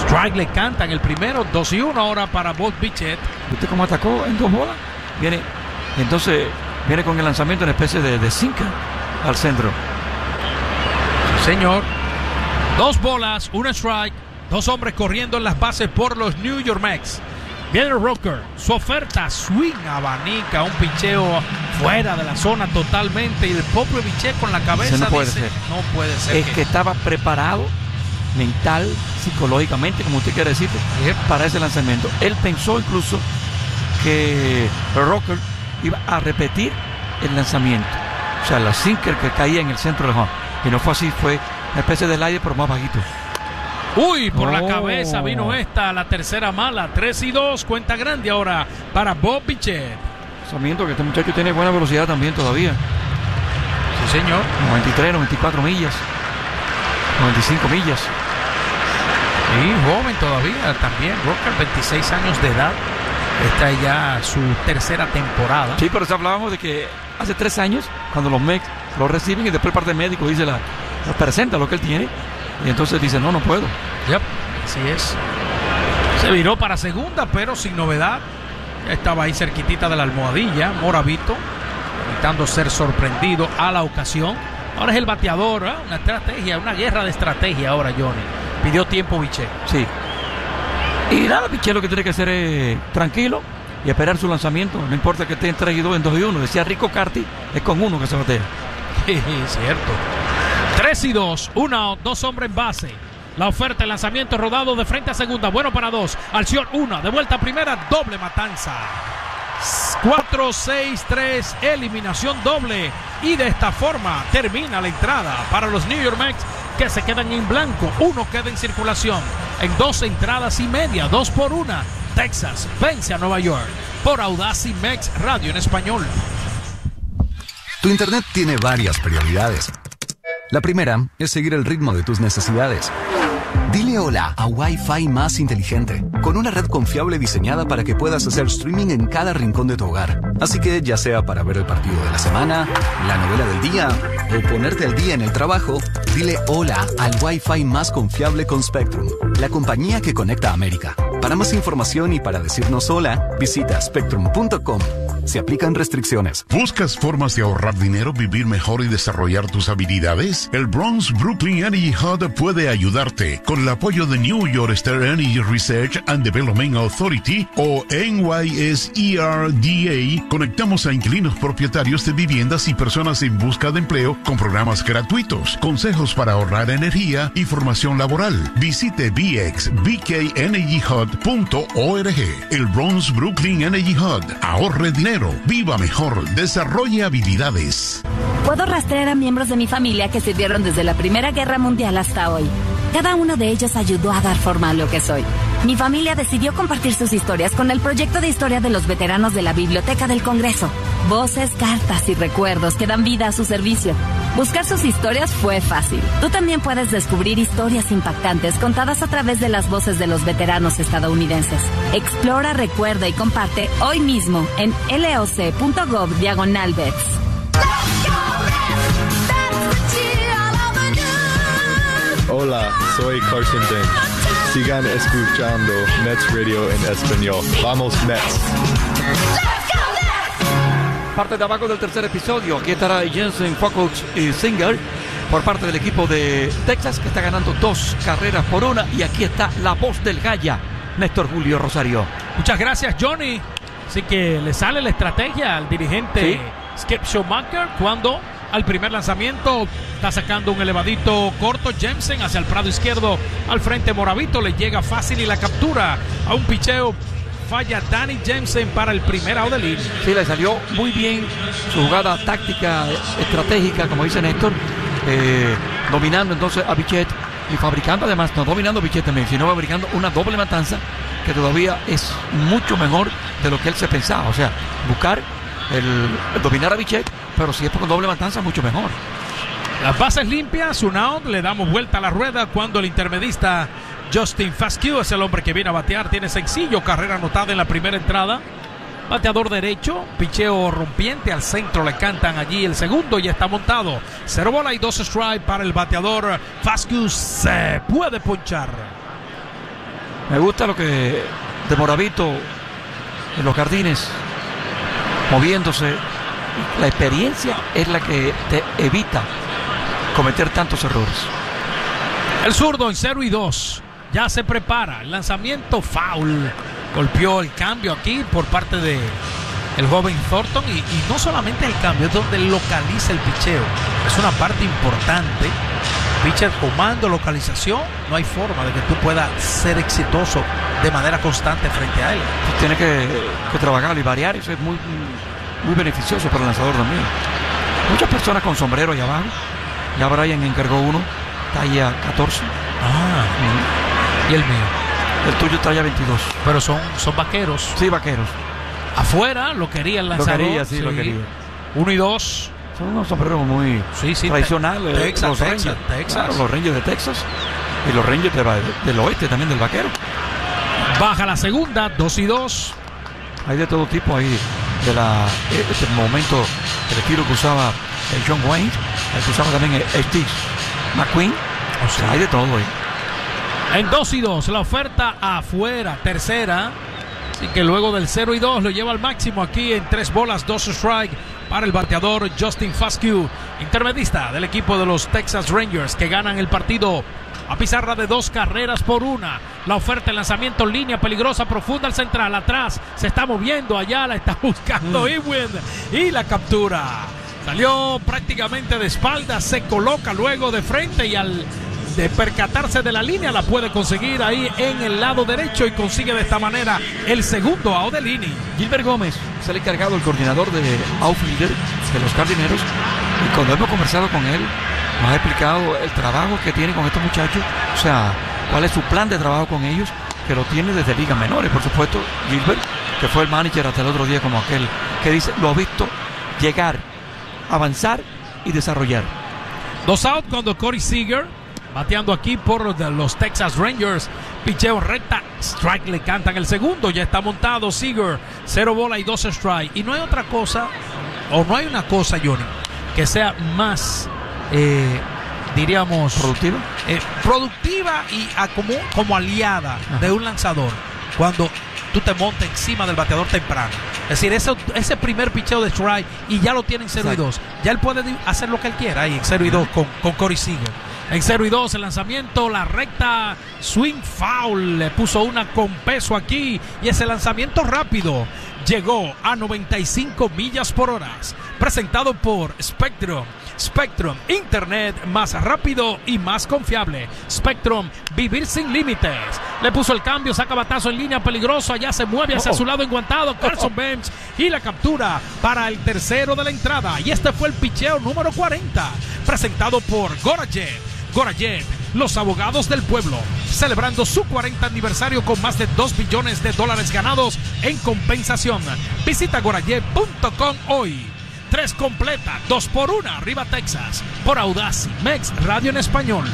Strike le cantan el primero, 2-1 ahora para Bob Bichette. ¿Viste cómo atacó en 2 bolas? Entonces viene con el lanzamiento en especie de sinker al centro. Sí, señor. 2 bolas, 1 strike, 2 hombres corriendo en las bases por los New York Mets. Viene el Rocker, su oferta, swing, abanica, un picheo fuera de la zona totalmente. Y el propio Bichette con la cabeza no puede dice, ser. no puede ser. Es que estaba preparado mental, psicológicamente, como usted quiere decir, para ese lanzamiento. Él pensó incluso que el Rocker iba a repetir el lanzamiento. O sea, la sinker que caía en el centro del home. Y no fue así, fue una especie de aire, pero más bajito. Uy, por la cabeza vino esta, la tercera mala. 3-2, cuenta grande ahora para Bob Bichette. Lanzamiento que este muchacho tiene buena velocidad también todavía. Sí, señor. 93, 94 millas. 95 millas. Y joven todavía también. Rocker, 26 años de edad. Esta es ya su tercera temporada. Sí, pero hablábamos de que hace 3 años, cuando los Mets lo reciben y después parte médico dice presenta lo que él tiene. Y entonces dice, no puedo. Yep, así es. Se viró para segunda, pero sin novedad. Ya estaba ahí cerquitita de la almohadilla. Moravito, evitando ser sorprendido a la ocasión. Ahora es el bateador, ¿eh? Una estrategia, una guerra de estrategia ahora, Johnny. Pidió tiempo Bichette. Sí. Y nada, Bichette lo que tiene que hacer es tranquilo y esperar su lanzamiento. No importa que esté en 3-2, en 2-1. Decía Rico Carty, es con 1 que se batea. Sí, cierto. 3-2, 1 out, 2 hombres en base. La oferta, el lanzamiento rodado de frente a segunda. Bueno para 2. Acción 1, de vuelta a primera, doble matanza. 4-6-3, eliminación doble. Y de esta forma termina la entrada para los New York Mets, que se quedan en blanco. 1 queda en circulación. En 2 entradas y media, 2-1. Texas vence a Nueva York por Audacy Mex Radio en español. Tu internet tiene varias prioridades. La primera es seguir el ritmo de tus necesidades. Dile hola a Wi-Fi más inteligente, con una red confiable diseñada para que puedas hacer streaming en cada rincón de tu hogar. Así que, ya sea para ver el partido de la semana, la novela del día o ponerte al día en el trabajo, dile hola al Wi-Fi más confiable con Spectrum, la compañía que conecta a América. Para más información y para decirnos hola, visita spectrum.com. Se aplican restricciones. ¿Buscas formas de ahorrar dinero, vivir mejor y desarrollar tus habilidades? El Bronx Brooklyn Energy Hub puede ayudarte. Con el apoyo de New York State Energy Research and Development Authority o NYSERDA, conectamos a inquilinos propietarios de viviendas y personas en busca de empleo con programas gratuitos, consejos para ahorrar energía y formación laboral. Visite bxbkenergyhub.org. El Bronx Brooklyn Energy Hub. Ahorre dinero, viva mejor, desarrolle habilidades. Puedo rastrear a miembros de mi familia que sirvieron desde la Primera Guerra Mundial hasta hoy. Cada uno de ellos ayudó a dar forma a lo que soy. Mi familia decidió compartir sus historias con el proyecto de historia de los veteranos de la Biblioteca del Congreso. Voces, cartas y recuerdos que dan vida a su servicio. Buscar sus historias fue fácil. Tú también puedes descubrir historias impactantes contadas a través de las voces de los veteranos estadounidenses. Explora, recuerda y comparte hoy mismo en loc.gov/vets. Hola, soy Carson Bench. Sigan escuchando Mets Radio en español. ¡Vamos, Mets! Parte de abajo del tercer episodio. Aquí estará Jensen, Foucault y Singer por parte del equipo de Texas, que está ganando 2 carreras por 1. Y aquí está la voz del Gaya, Néstor Julio Rosario. Muchas gracias, Johnny. Así que le sale la estrategia al dirigente Skip Schumacher cuando al primer lanzamiento está sacando un elevadito corto. Jensen hacia el prado izquierdo al frente. Moravito le llega fácil y la captura a un picheo. Falla Danny Jensen para el primer out del inning. Sí, le salió muy bien su jugada táctica, estratégica, como dice Néstor, dominando entonces a Bichette y fabricando además, no dominando a Bichette también, sino fabricando una doble matanza que todavía es mucho mejor de lo que él se pensaba. O sea, buscar el dominar a Bichette, pero si es por doble matanza, mucho mejor. Las bases limpias, un out, le damos vuelta a la rueda cuando el intermedista Justin Fasquille es el hombre que viene a batear. Tiene sencillo, carrera anotada en la primera entrada. Bateador derecho, picheo rompiente al centro, le cantan allí el segundo y está montado. 0 bola y 2 strike para el bateador Fasquille. Se puede ponchar. Me gusta lo que de Moravito en los jardines, moviéndose. La experiencia es la que te evita cometer tantos errores. El zurdo en 0-2. Ya se prepara. El lanzamiento foul. Golpeó el cambio aquí por parte de el joven Thornton. Y no solamente el cambio, es donde localiza el picheo. Es una parte importante. Pitcher comando, localización. No hay forma de que tú puedas ser exitoso de manera constante frente a él. Tú tienes que trabajar y variar. Eso es muy beneficioso para el lanzador también. Muchas personas con sombrero allá abajo. Ya Brian encargó uno, talla 14. ¿Y el mío? El tuyo talla 22. Pero son vaqueros. Sí, vaqueros. Afuera lo quería el lanzador. Lo quería. 1-2. Son unos sombreros muy tradicionales. Texas. Claro, los Rangers de Texas y los Rangers del oeste también, del vaquero. Baja la segunda, 2-2. Hay de todo tipo ahí. Este momento, el estilo que usaba el John Wayne, el que usaba también el Steve McQueen. O sea, hay de todo ahí. En 2-2, la oferta afuera, tercera. Así que luego del 0-2 lo lleva al máximo aquí en 3 bolas, 2 strike para el bateador Justin Faskew, intermedista del equipo de los Texas Rangers, que ganan el partido a pizarra de 2 carreras por 1. La oferta, el lanzamiento en línea peligrosa, profunda al central, atrás, se está moviendo allá, la está buscando Ewing y la captura. Salió prácticamente de espaldas, se coloca luego de frente y al de percatarse de la línea la puede conseguir ahí en el lado derecho y consigue de esta manera el segundo out del inning. Gilbert Gómez es el encargado, el coordinador de outfielder de los Jardineros, y cuando hemos conversado con él nos ha explicado el trabajo que tiene con estos muchachos, o sea, cuál es su plan de trabajo con ellos, que lo tiene desde ligas menores. Por supuesto, Gilbert, que fue el manager hasta el otro día, como aquel que dice, lo ha visto llegar, avanzar y desarrollar. 2 out cuando Corey Seager, bateando aquí por los Texas Rangers, picheo recta, strike, le cantan el segundo, ya está montado Seager, 0 bola y 2 strike. Y no hay otra cosa, o no hay una cosa, Johnny, que sea más diríamos productiva y como aliada de un lanzador cuando tú te montas encima del bateador temprano. Es decir, ese primer picheo de strike y ya lo tiene en 0-2. Ya él puede hacer lo que él quiera ahí en 0-2 con Corey Seager. En 0-2 el lanzamiento, la recta, swing foul, le puso una con peso aquí y ese lanzamiento rápido llegó a 95 millas por hora. Presentado por Spectrum. Spectrum, internet más rápido y más confiable. Spectrum, vivir sin límites. Le puso el cambio, saca batazo en línea peligroso, allá se mueve hacia su lado enguantado Carson Bench y la captura para el tercero de la entrada. Y este fue el picheo número 40, presentado por Gorajet. Gorajet, los abogados del pueblo, celebrando su 40 aniversario con más de $2 billones ganados en compensación. Visita gorajet.com hoy. 3 completa, 2 por 1, arriba Texas, por Audacy Mex Radio en español.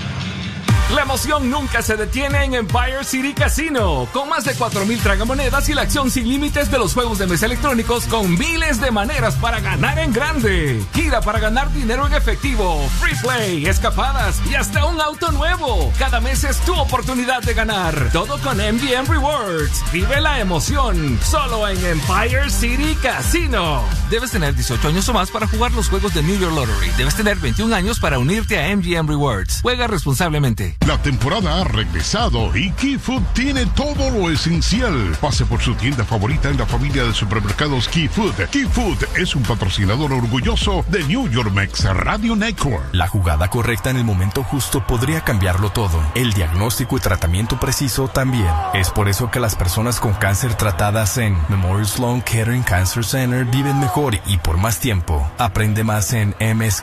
La emoción nunca se detiene en Empire City Casino, con más de 4,000 tragamonedas y la acción sin límites de los juegos de mesa electrónicos con miles de maneras para ganar en grande. Gira para ganar dinero en efectivo, free play, escapadas y hasta un auto nuevo. Cada mes es tu oportunidad de ganar. Todo con MGM Rewards. Vive la emoción, solo en Empire City Casino. Debes tener 18 años o más para jugar los juegos de New York Lottery. Debes tener 21 años para unirte a MGM Rewards. Juega responsablemente. La temporada ha regresado y Key Food tiene todo lo esencial. Pase por su tienda favorita en la familia de supermercados Key Food. Key Food es un patrocinador orgulloso de New York Mex Radio Network. La jugada correcta en el momento justo podría cambiarlo todo. El diagnóstico y tratamiento preciso también. Es por eso que las personas con cáncer tratadas en Memorial Sloan Kettering Cancer Center viven mejor y por más tiempo. Aprende más en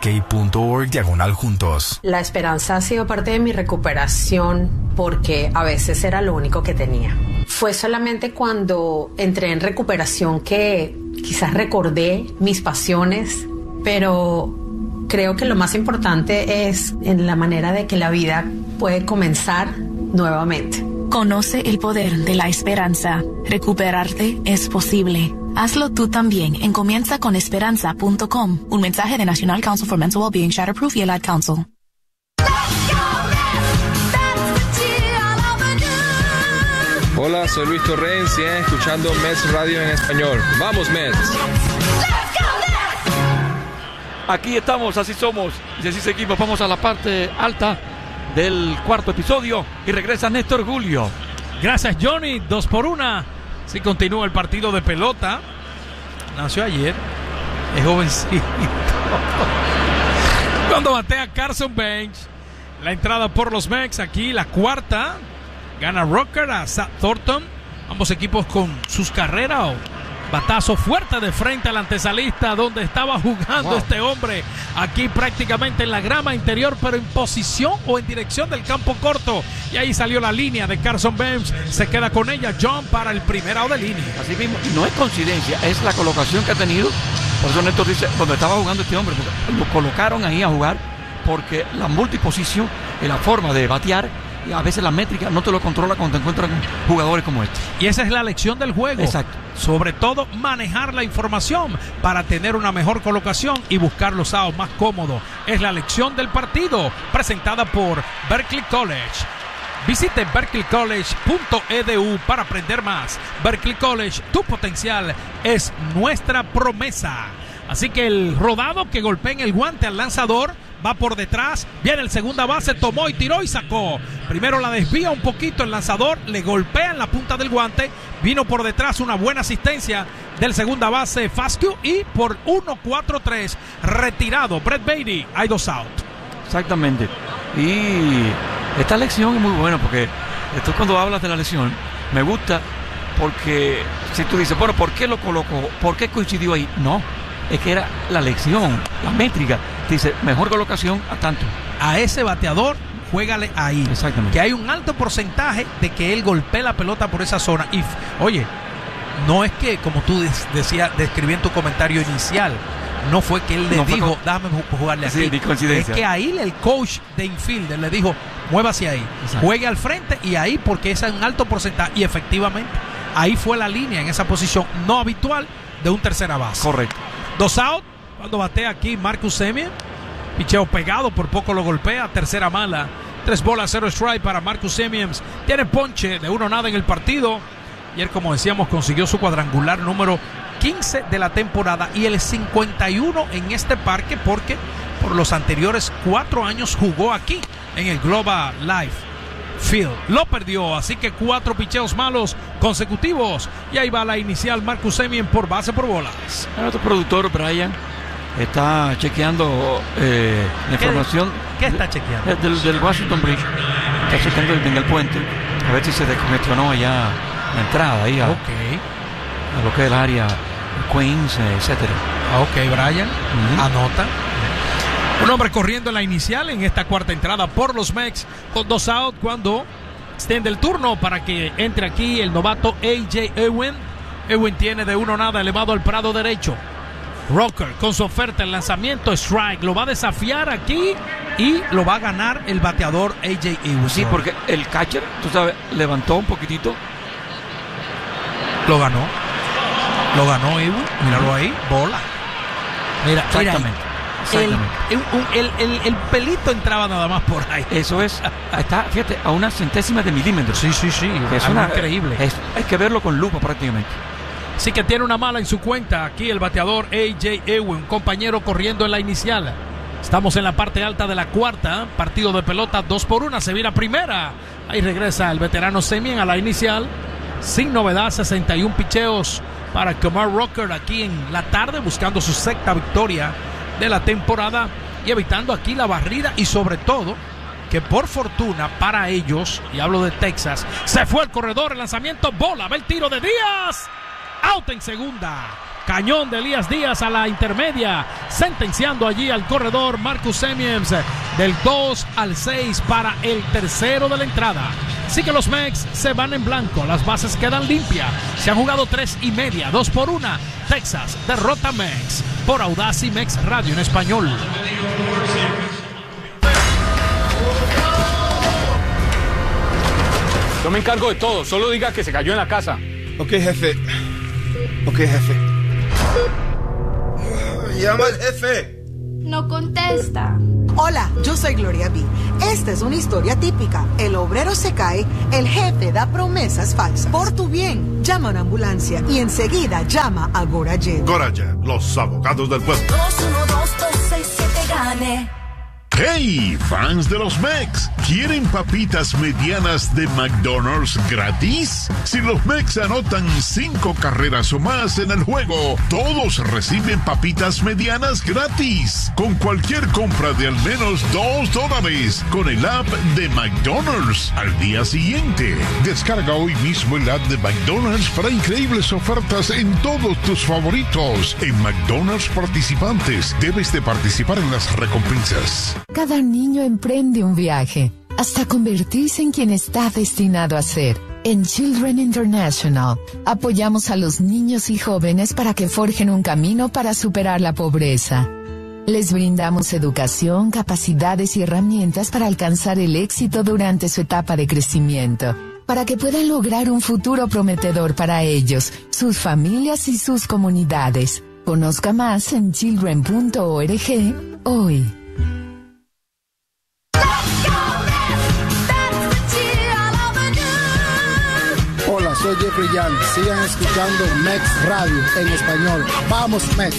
msk.org/juntos. La esperanza ha sido parte de mi recuperación porque a veces era lo único que tenía. Fue solamente cuando entré en recuperación que quizás recordé mis pasiones, pero creo que lo más importante es en la manera de que la vida puede comenzar nuevamente. Conoce el poder de la esperanza. Recuperarte es posible. Hazlo tú también en comienzaconesperanza.com. Un mensaje de National Council for Mental Wellbeing, Shatterproof y el Ad Council. Hola, soy Luis Torrens y escuchando Mets Radio en español. ¡Vamos, Mets! Aquí estamos, así somos y así seguimos. Vamos a la parte alta del cuarto episodio y regresa Néstor Julio. Gracias, Johnny. 2-1. Sí, continúa el partido de pelota. Nació ayer. Es jovencito. Cuando batea Carson Bench. La entrada por los Mex. Aquí la cuarta. Gana Rocker a Zach Thornton. Ambos equipos con sus carreras. Batazo fuerte de frente al antesalista donde estaba jugando este hombre. Aquí prácticamente en la grama interior, pero en posición o en dirección del campo corto. Y ahí salió la línea de Carson Bench. Se queda con ella John para el primer out de línea. Así mismo, y no es coincidencia, es la colocación que ha tenido. Por eso Néstor dice, donde estaba jugando este hombre, porque lo colocaron ahí a jugar, porque la multiposición y la forma de batear, y a veces la métrica no te lo controla cuando te encuentran jugadores como este. Y esa es la lección del juego. Exacto. Sobre todo manejar la información para tener una mejor colocación y buscar los outs más cómodos. Es la lección del partido presentada por Berkeley College. Visite berkeleycollege.edu para aprender más. Berkeley College, tu potencial es nuestra promesa. Así que el rodado que golpea en el guante al lanzador va por detrás, viene el segunda base, tomó y tiró y sacó. Primero la desvía un poquito el lanzador, le golpea en la punta del guante, vino por detrás una buena asistencia del segunda base Fascu y por 1-4-3 retirado Brett Baty, hay 2 out. Exactamente. Y esta lección es muy buena porque esto cuando hablas de la lección me gusta porque si tú dices, bueno, ¿por qué lo colocó? ¿Por qué coincidió ahí? No, es que era la lección, la métrica. Dice, mejor colocación a tanto. A ese bateador, juégale ahí. Exactamente. Que hay un alto porcentaje de que él golpee la pelota por esa zona. Y, oye, no es que, como tú describí en tu comentario inicial, no fue que él le dijo, déjame jugarle aquí. Sí, coincidencia. Es que ahí el coach de infielder le dijo, muévase ahí. Exacto. Juegue al frente y ahí, porque ese es un alto porcentaje. Y efectivamente, ahí fue la línea en esa posición no habitual de un tercera base. Correcto. 2 out. Cuando batea aquí Marcus Semien, picheo pegado, por poco lo golpea, tercera mala, 3 bolas, 0 strike para Marcus Semien. Tiene ponche de 1-0 en el partido. Ayer, como decíamos, consiguió su cuadrangular número 15 de la temporada y el 51 en este parque, porque por los anteriores 4 años jugó aquí en el Global Life Field. Lo perdió, así que 4 picheos malos consecutivos. Y ahí va la inicial Marcus Semien por base por bolas. Nuestro productor Brian está chequeando la información. ¿Qué está chequeando? Del Washington Bridge. Está chequeando en el puente. A ver si se descongestionó allá la entrada ahí a lo que es el área Queens, etcétera. Ok, Brian, anota. Un hombre corriendo en la inicial en esta cuarta entrada por los Mex con 2 out cuando extiende el turno para que entre aquí el novato A.J. Ewing. Ewing tiene de 1-0 elevado al prado derecho. Rocker con su oferta, el lanzamiento, strike, lo va a desafiar aquí y lo va a ganar el bateador A.J. Ewing. Sí, porque el catcher, tú sabes, levantó un poquitito. Lo ganó Ewing, míralo ahí, bola. Mira, exactamente. El pelito entraba nada más por ahí. Eso es, está, fíjate, a una centésima de milímetro. Sí, es increíble. Hay que verlo con lupa prácticamente. Sí que tiene una mala en su cuenta aquí el bateador A.J. Ewing, un compañero corriendo en la inicial. Estamos en la parte alta de la cuarta, partido de pelota 2-1, se vira primera. Ahí regresa el veterano Semien a la inicial, sin novedad, 61 picheos para Kumar Rocker aquí en la tarde, buscando su 6ª victoria de la temporada y evitando aquí la barrida y sobre todo que por fortuna para ellos, y hablo de Texas, se fue el corredor, el lanzamiento, bola, ve el tiro de Díaz. Out en segunda. Cañón de Elías Díaz a la intermedia, sentenciando allí al corredor Marcus Semien del 2-6 para el tercero de la entrada. Así que los Mex se van en blanco, las bases quedan limpias. Se han jugado 3:30, 2-1. Texas derrota Mex por Audacy Mex Radio en español. Yo me encargo de todo, solo diga que se cayó en la casa. Ok, jefe. Llama al jefe. No contesta. Hola, yo soy Gloria B. Esta es una historia típica. El obrero se cae, el jefe da promesas falsas. Por tu bien, llama a una ambulancia y enseguida llama a Gorajet. Gorajet, los abogados del pueblo. 212-267-GANE. ¡Hey, fans de los Mex! ¿Quieren papitas medianas de McDonald's gratis? Si los Mex anotan 5 carreras o más en el juego, todos reciben papitas medianas gratis. Con cualquier compra de al menos $2 con el app de McDonald's. Al día siguiente, descarga hoy mismo el app de McDonald's para increíbles ofertas en todos tus favoritos. En McDonald's participantes, debes de participar en las recompensas. Cada niño emprende un viaje hasta convertirse en quien está destinado a ser. En Children International, apoyamos a los niños y jóvenes para que forjen un camino para superar la pobreza. Les brindamos educación, capacidades y herramientas para alcanzar el éxito durante su etapa de crecimiento, para que puedan lograr un futuro prometedor para ellos, sus familias y sus comunidades. Conozca más en children.org hoy. Hola, soy Jeffrey Young. Sigan escuchando Mex Radio en español. ¡Vamos, Mex!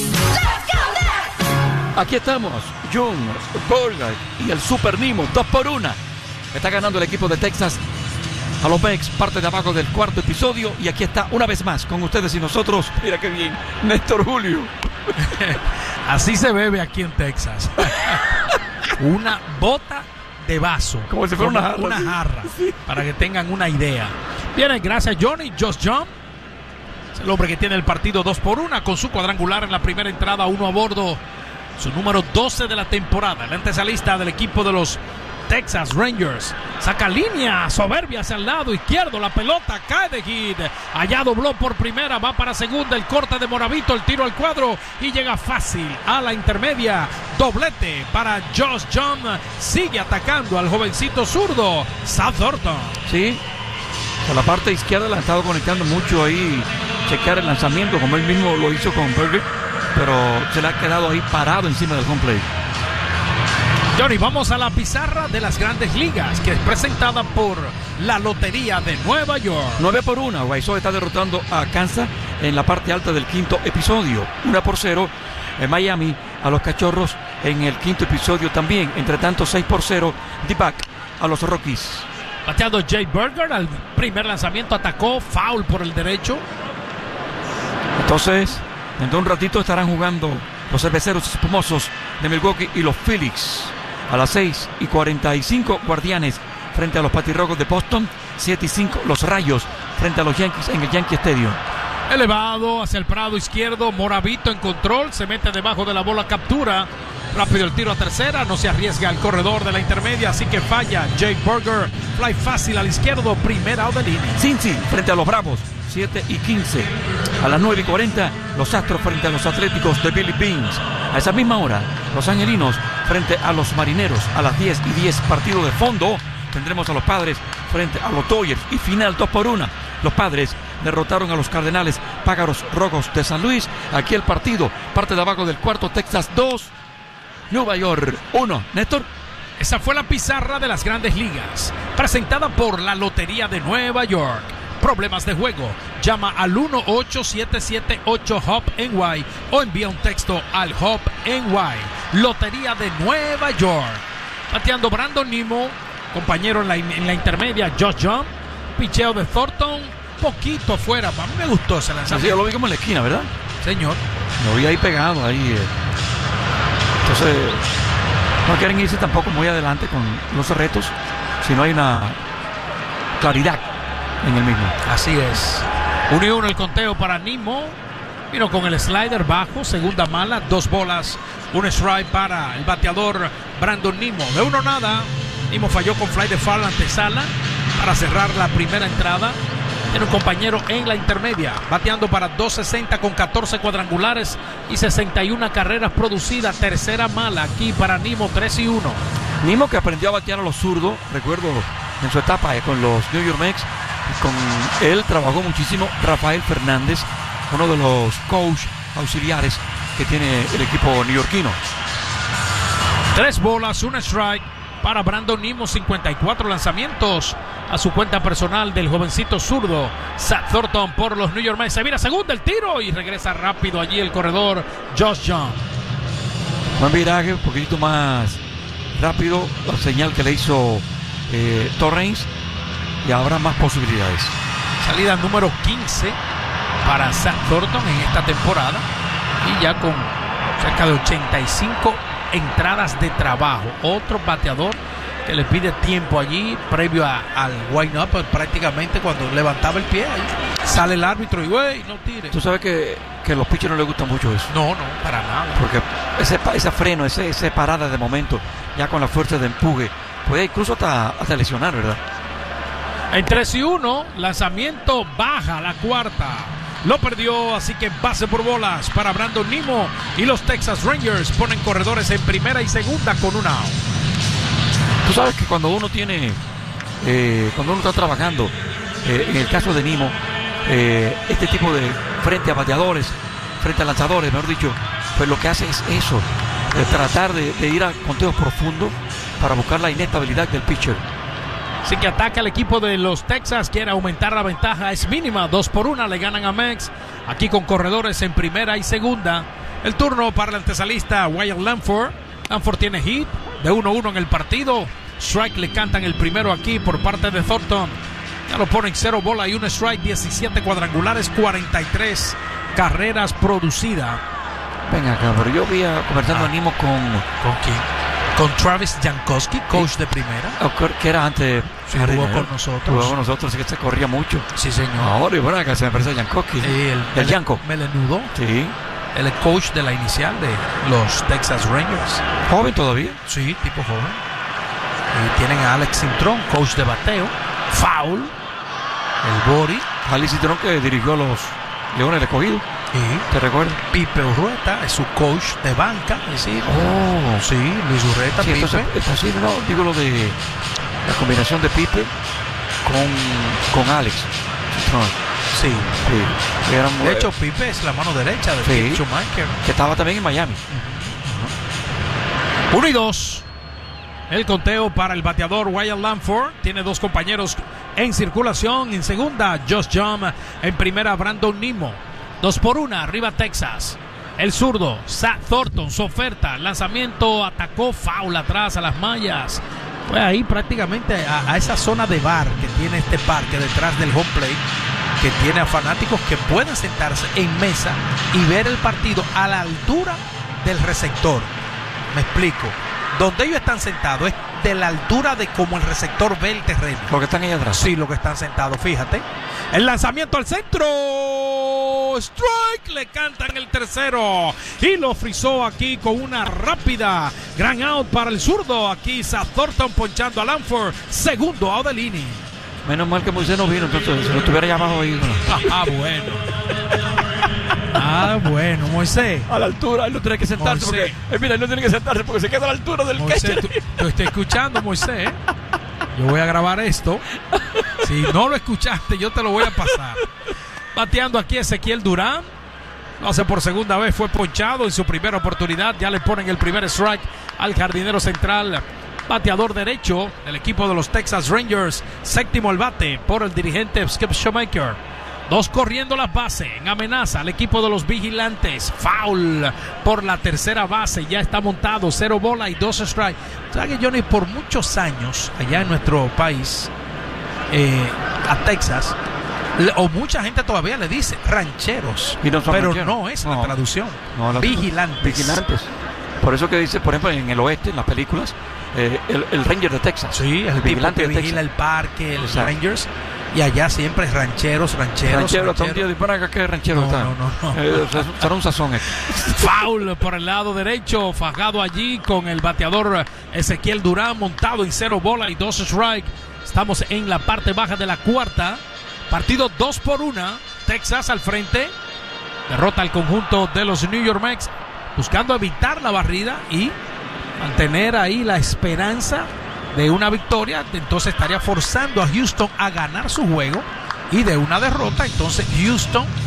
Aquí estamos, Jung, Borgard y el Super Nimo, 2-1. Está ganando el equipo de Texas a los Mex, parte de abajo del cuarto episodio. Y aquí está una vez más con ustedes y nosotros. Mira qué bien, Néstor Julio. Así se bebe aquí en Texas. Una bota de vaso. Como si fuera una jarra. Una jarra, sí. Para que tengan una idea. Bien, gracias Johnny. Josh John es el hombre que tiene el partido 2-1 con su cuadrangular en la primera entrada, 1 a bordo. Su número 12 de la temporada. El antesalista del equipo de los Texas Rangers. Saca línea soberbia hacia el lado izquierdo. La pelota cae de hit. Allá dobló por primera. Va para segunda. El corte de Moravito. El tiro al cuadro. Y llega fácil a la intermedia. Doblete para Josh John. Sigue atacando al jovencito zurdo Seth Thornton. Sí. A la parte izquierda la han estado conectando mucho ahí. Chequear el lanzamiento como él mismo lo hizo con Berger. Pero se le ha quedado ahí parado encima del home plate. Johnny, vamos a la pizarra de las Grandes Ligas, que es presentada por la Lotería de Nueva York. 9-1, Guaysó está derrotando a Kansas en la parte alta del quinto episodio. 1-0 en Miami a los Cachorros en el quinto episodio también. Entre tanto, 6-0 D-Back a los Rockies. Bateando Jay Berger, al primer lanzamiento atacó, foul por el derecho. Entonces, dentro de un ratito estarán jugando los cerveceros espumosos de Milwaukee y los Phillies. A las 6:45, Guardianes frente a los Patirrojos de Boston. 7:05, los Rayos frente a los Yankees en el Yankee Stadium. Elevado hacia el prado izquierdo, Moravito en control, se mete debajo de la bola, captura. Rápido el tiro a tercera, no se arriesga el corredor de la intermedia, así que falla Jake Berger. Fly fácil al izquierdo, primera out de línea. Cincy frente a los Bravos. 7:15. A las 9:40, los Astros frente a los Atléticos de Billy Beans. A esa misma hora, los Angelinos frente a los Marineros. A las 10:10, partido de fondo, tendremos a los Padres frente a los Dodgers. Y final 2-1. Los Padres derrotaron a los Cardenales Pájaros Rojos de San Luis. Aquí el partido, parte de abajo del cuarto, Texas 2, Nueva York 1. Néstor. Esa fue la pizarra de las Grandes Ligas, presentada por la Lotería de Nueva York. Problemas de juego, llama al 1-877-8-HOP-NY o envía un texto al HOP-NY. Lotería de Nueva York. Bateando Brandon Nimmo, compañero en la intermedia Josh John. Picheo de Thornton, poquito afuera. A mí me gustó ese lanzamiento. Sí, yo lo vi como en la esquina, ¿verdad? Señor. Lo vi ahí pegado, ahí. Entonces, no quieren irse tampoco muy adelante con los retos, si no hay una claridad en el mismo. Así es. 1-1 el conteo para Nimmo. Vino con el slider bajo, segunda mala, 2 bolas, un strike para el bateador Brandon Nimmo. De 1-0, Nimmo falló con fly de foul antesala para cerrar la primera entrada. Tiene un compañero en la intermedia, bateando para 260 con 14 cuadrangulares y 61 carreras producidas. Tercera mala aquí para Nimmo, 3-1. Nimmo, que aprendió a batear a los zurdos, recuerdo en su etapa con los New York Mets. Con él trabajó muchísimo Rafael Fernández, uno de los coach auxiliares que tiene el equipo neoyorquino. 3 bolas, 1 strike para Brandon Nimmo. 54 lanzamientos a su cuenta personal del jovencito zurdo Zach Thornton por los New York Mets. Se vira segunda el tiro y regresa rápido allí el corredor Josh Young. Buen viraje, un poquito más rápido la señal que le hizo Torrens, y habrá más posibilidades. Salida número 15 para Zach Thornton en esta temporada, y ya con cerca de 85 entradas de trabajo. Otro bateador que le pide tiempo allí previo al wind-up, prácticamente cuando levantaba el pie, ahí sale el árbitro y güey, no tire. Tú sabes que a los pitchers no les gusta mucho eso. No, para nada. Porque ese freno, ese parada de momento, ya con la fuerza de empuje, puede incluso hasta lesionar, ¿verdad? En 3-1, lanzamiento baja la cuarta. Lo perdió, así que base por bolas para Brandon Nimmo, y los Texas Rangers ponen corredores en primera y segunda con un out. Tú sabes que cuando uno está trabajando, en el caso de Nimmo, este tipo de frente a bateadores, frente a lanzadores, mejor dicho, pues lo que hace es eso, tratar de ir a conteos profundos para buscar la inestabilidad del pitcher. Así que ataca el equipo de los Texas, quiere aumentar la ventaja, es mínima, 2-1, le ganan a Mex, aquí con corredores en primera y segunda. El turno para el antesalista Wyatt Langford. Langford tiene hit de 1-1 en el partido. Strike le cantan el primero aquí por parte de Thornton. Ya lo ponen 0 bola y 1 strike, 17 cuadrangulares, 43 carreras producidas. Venga acá, pero yo vi conversando a Nimmo con quién. Con Travis Jankowski, coach de primera. Que era antes. Sí, jugó con nosotros. Jugó con nosotros, así que se corría mucho. Sí, señor. Ahora, y bueno, acá se me parece a Jankowski. El Yanko. Melenudo. Sí. El coach de la inicial de los Texas Rangers. ¿Joven todavía? Sí, tipo joven. Y tienen a Alex Cintrón, coach de bateo. Foul. El Bori. Alex Cintrón, que dirigió a los Leones del Escogido. ¿Te recuerdas? Pipe Urrueta es su coach de banca. Es decir, sí, Luis Urrueta, sí, Pipe. Entonces, sí, no, digo lo de la combinación de Pipe con Alex. Sí. Eran, de hecho, Pipe es la mano derecha de Phil Schumacher, que estaba también en Miami. 1-2. El conteo para el bateador Wyatt Langford. Tiene 2 compañeros en circulación. En segunda, Josh Young. En primera, Brandon Nimmo. 2-1, arriba Texas. El zurdo, Zach Thornton, su oferta, lanzamiento, atacó, foul atrás a las mallas. Fue ahí prácticamente a esa zona de bar que tiene este parque detrás del home plate, que tiene a fanáticos que pueden sentarse en mesa y ver el partido a la altura del receptor. Me explico. Donde ellos están sentados es de la altura de como el receptor ve el terreno. Lo que están ahí atrás. Sí, lo que están sentados, fíjate. El lanzamiento al centro. Strike, le cantan el tercero. Y lo frizó aquí con una rápida. Gran out para el zurdo. Aquí Zach Thornton ponchando a Langford. Segundo out del inning. Menos mal que Moisés no vino, entonces si lo estuviera llamado ahí. Bueno, Moisés. A la altura, él no tiene que sentarse. Porque, mira, él no tiene que sentarse porque se queda a la altura del Moisés, tú estás escuchando, Moisés. Yo voy a grabar esto. Si no lo escuchaste, yo te lo voy a pasar. Bateando aquí Ezequiel Durán. Lo hace por segunda vez, fue ponchado en su primera oportunidad. Ya le ponen el primer strike al jardinero central. Bateador derecho del equipo de los Texas Rangers. Séptimo al bate por el dirigente Skip Schumacher. 2 corriendo las bases. En amenaza al equipo de los Vigilantes. Foul por la tercera base. Ya está montado. 0 bola y 2 strikes. O sea que Johnny, por muchos años allá en nuestro país, a Texas, o mucha gente todavía le dice rancheros, pero rancheros. No es la traducción. No, Vigilantes. Por eso que dice, por ejemplo, en el oeste, en las películas, el Ranger de Texas. Sí, es el vigilante que vigila el parque, los Rangers. Y allá siempre es rancheros. Hasta un día disparan acá que ranchero está. No. Será un sazón. Foul por el lado derecho, fajado allí con el bateador Ezequiel Durán, montado en 0 bola y 2 strike. Estamos en la parte baja de la cuarta. Partido 2-1. Texas al frente. Derrota al conjunto de los New York Mets, buscando evitar la barrida y mantener ahí la esperanza de una victoria. Entonces estaría forzando a Houston a ganar su juego, y de una derrota entonces Houston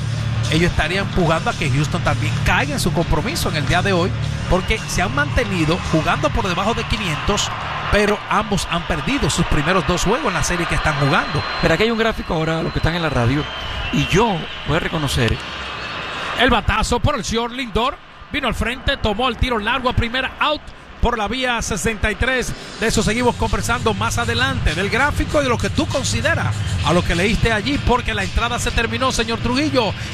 ellos estarían empujando a que Houston también caiga en su compromiso en el día de hoy, porque se han mantenido jugando por debajo de 500, pero ambos han perdido sus primeros 2 juegos en la serie que están jugando. Pero aquí hay un gráfico ahora, los que están en la radio, y yo voy a reconocer. El batazo por el señor Lindor, vino al frente, tomó el tiro largo a primera, out por la vía 63. De eso seguimos conversando más adelante, del gráfico y de lo que tú consideras a lo que leíste allí, porque la entrada se terminó, señor Trujillo.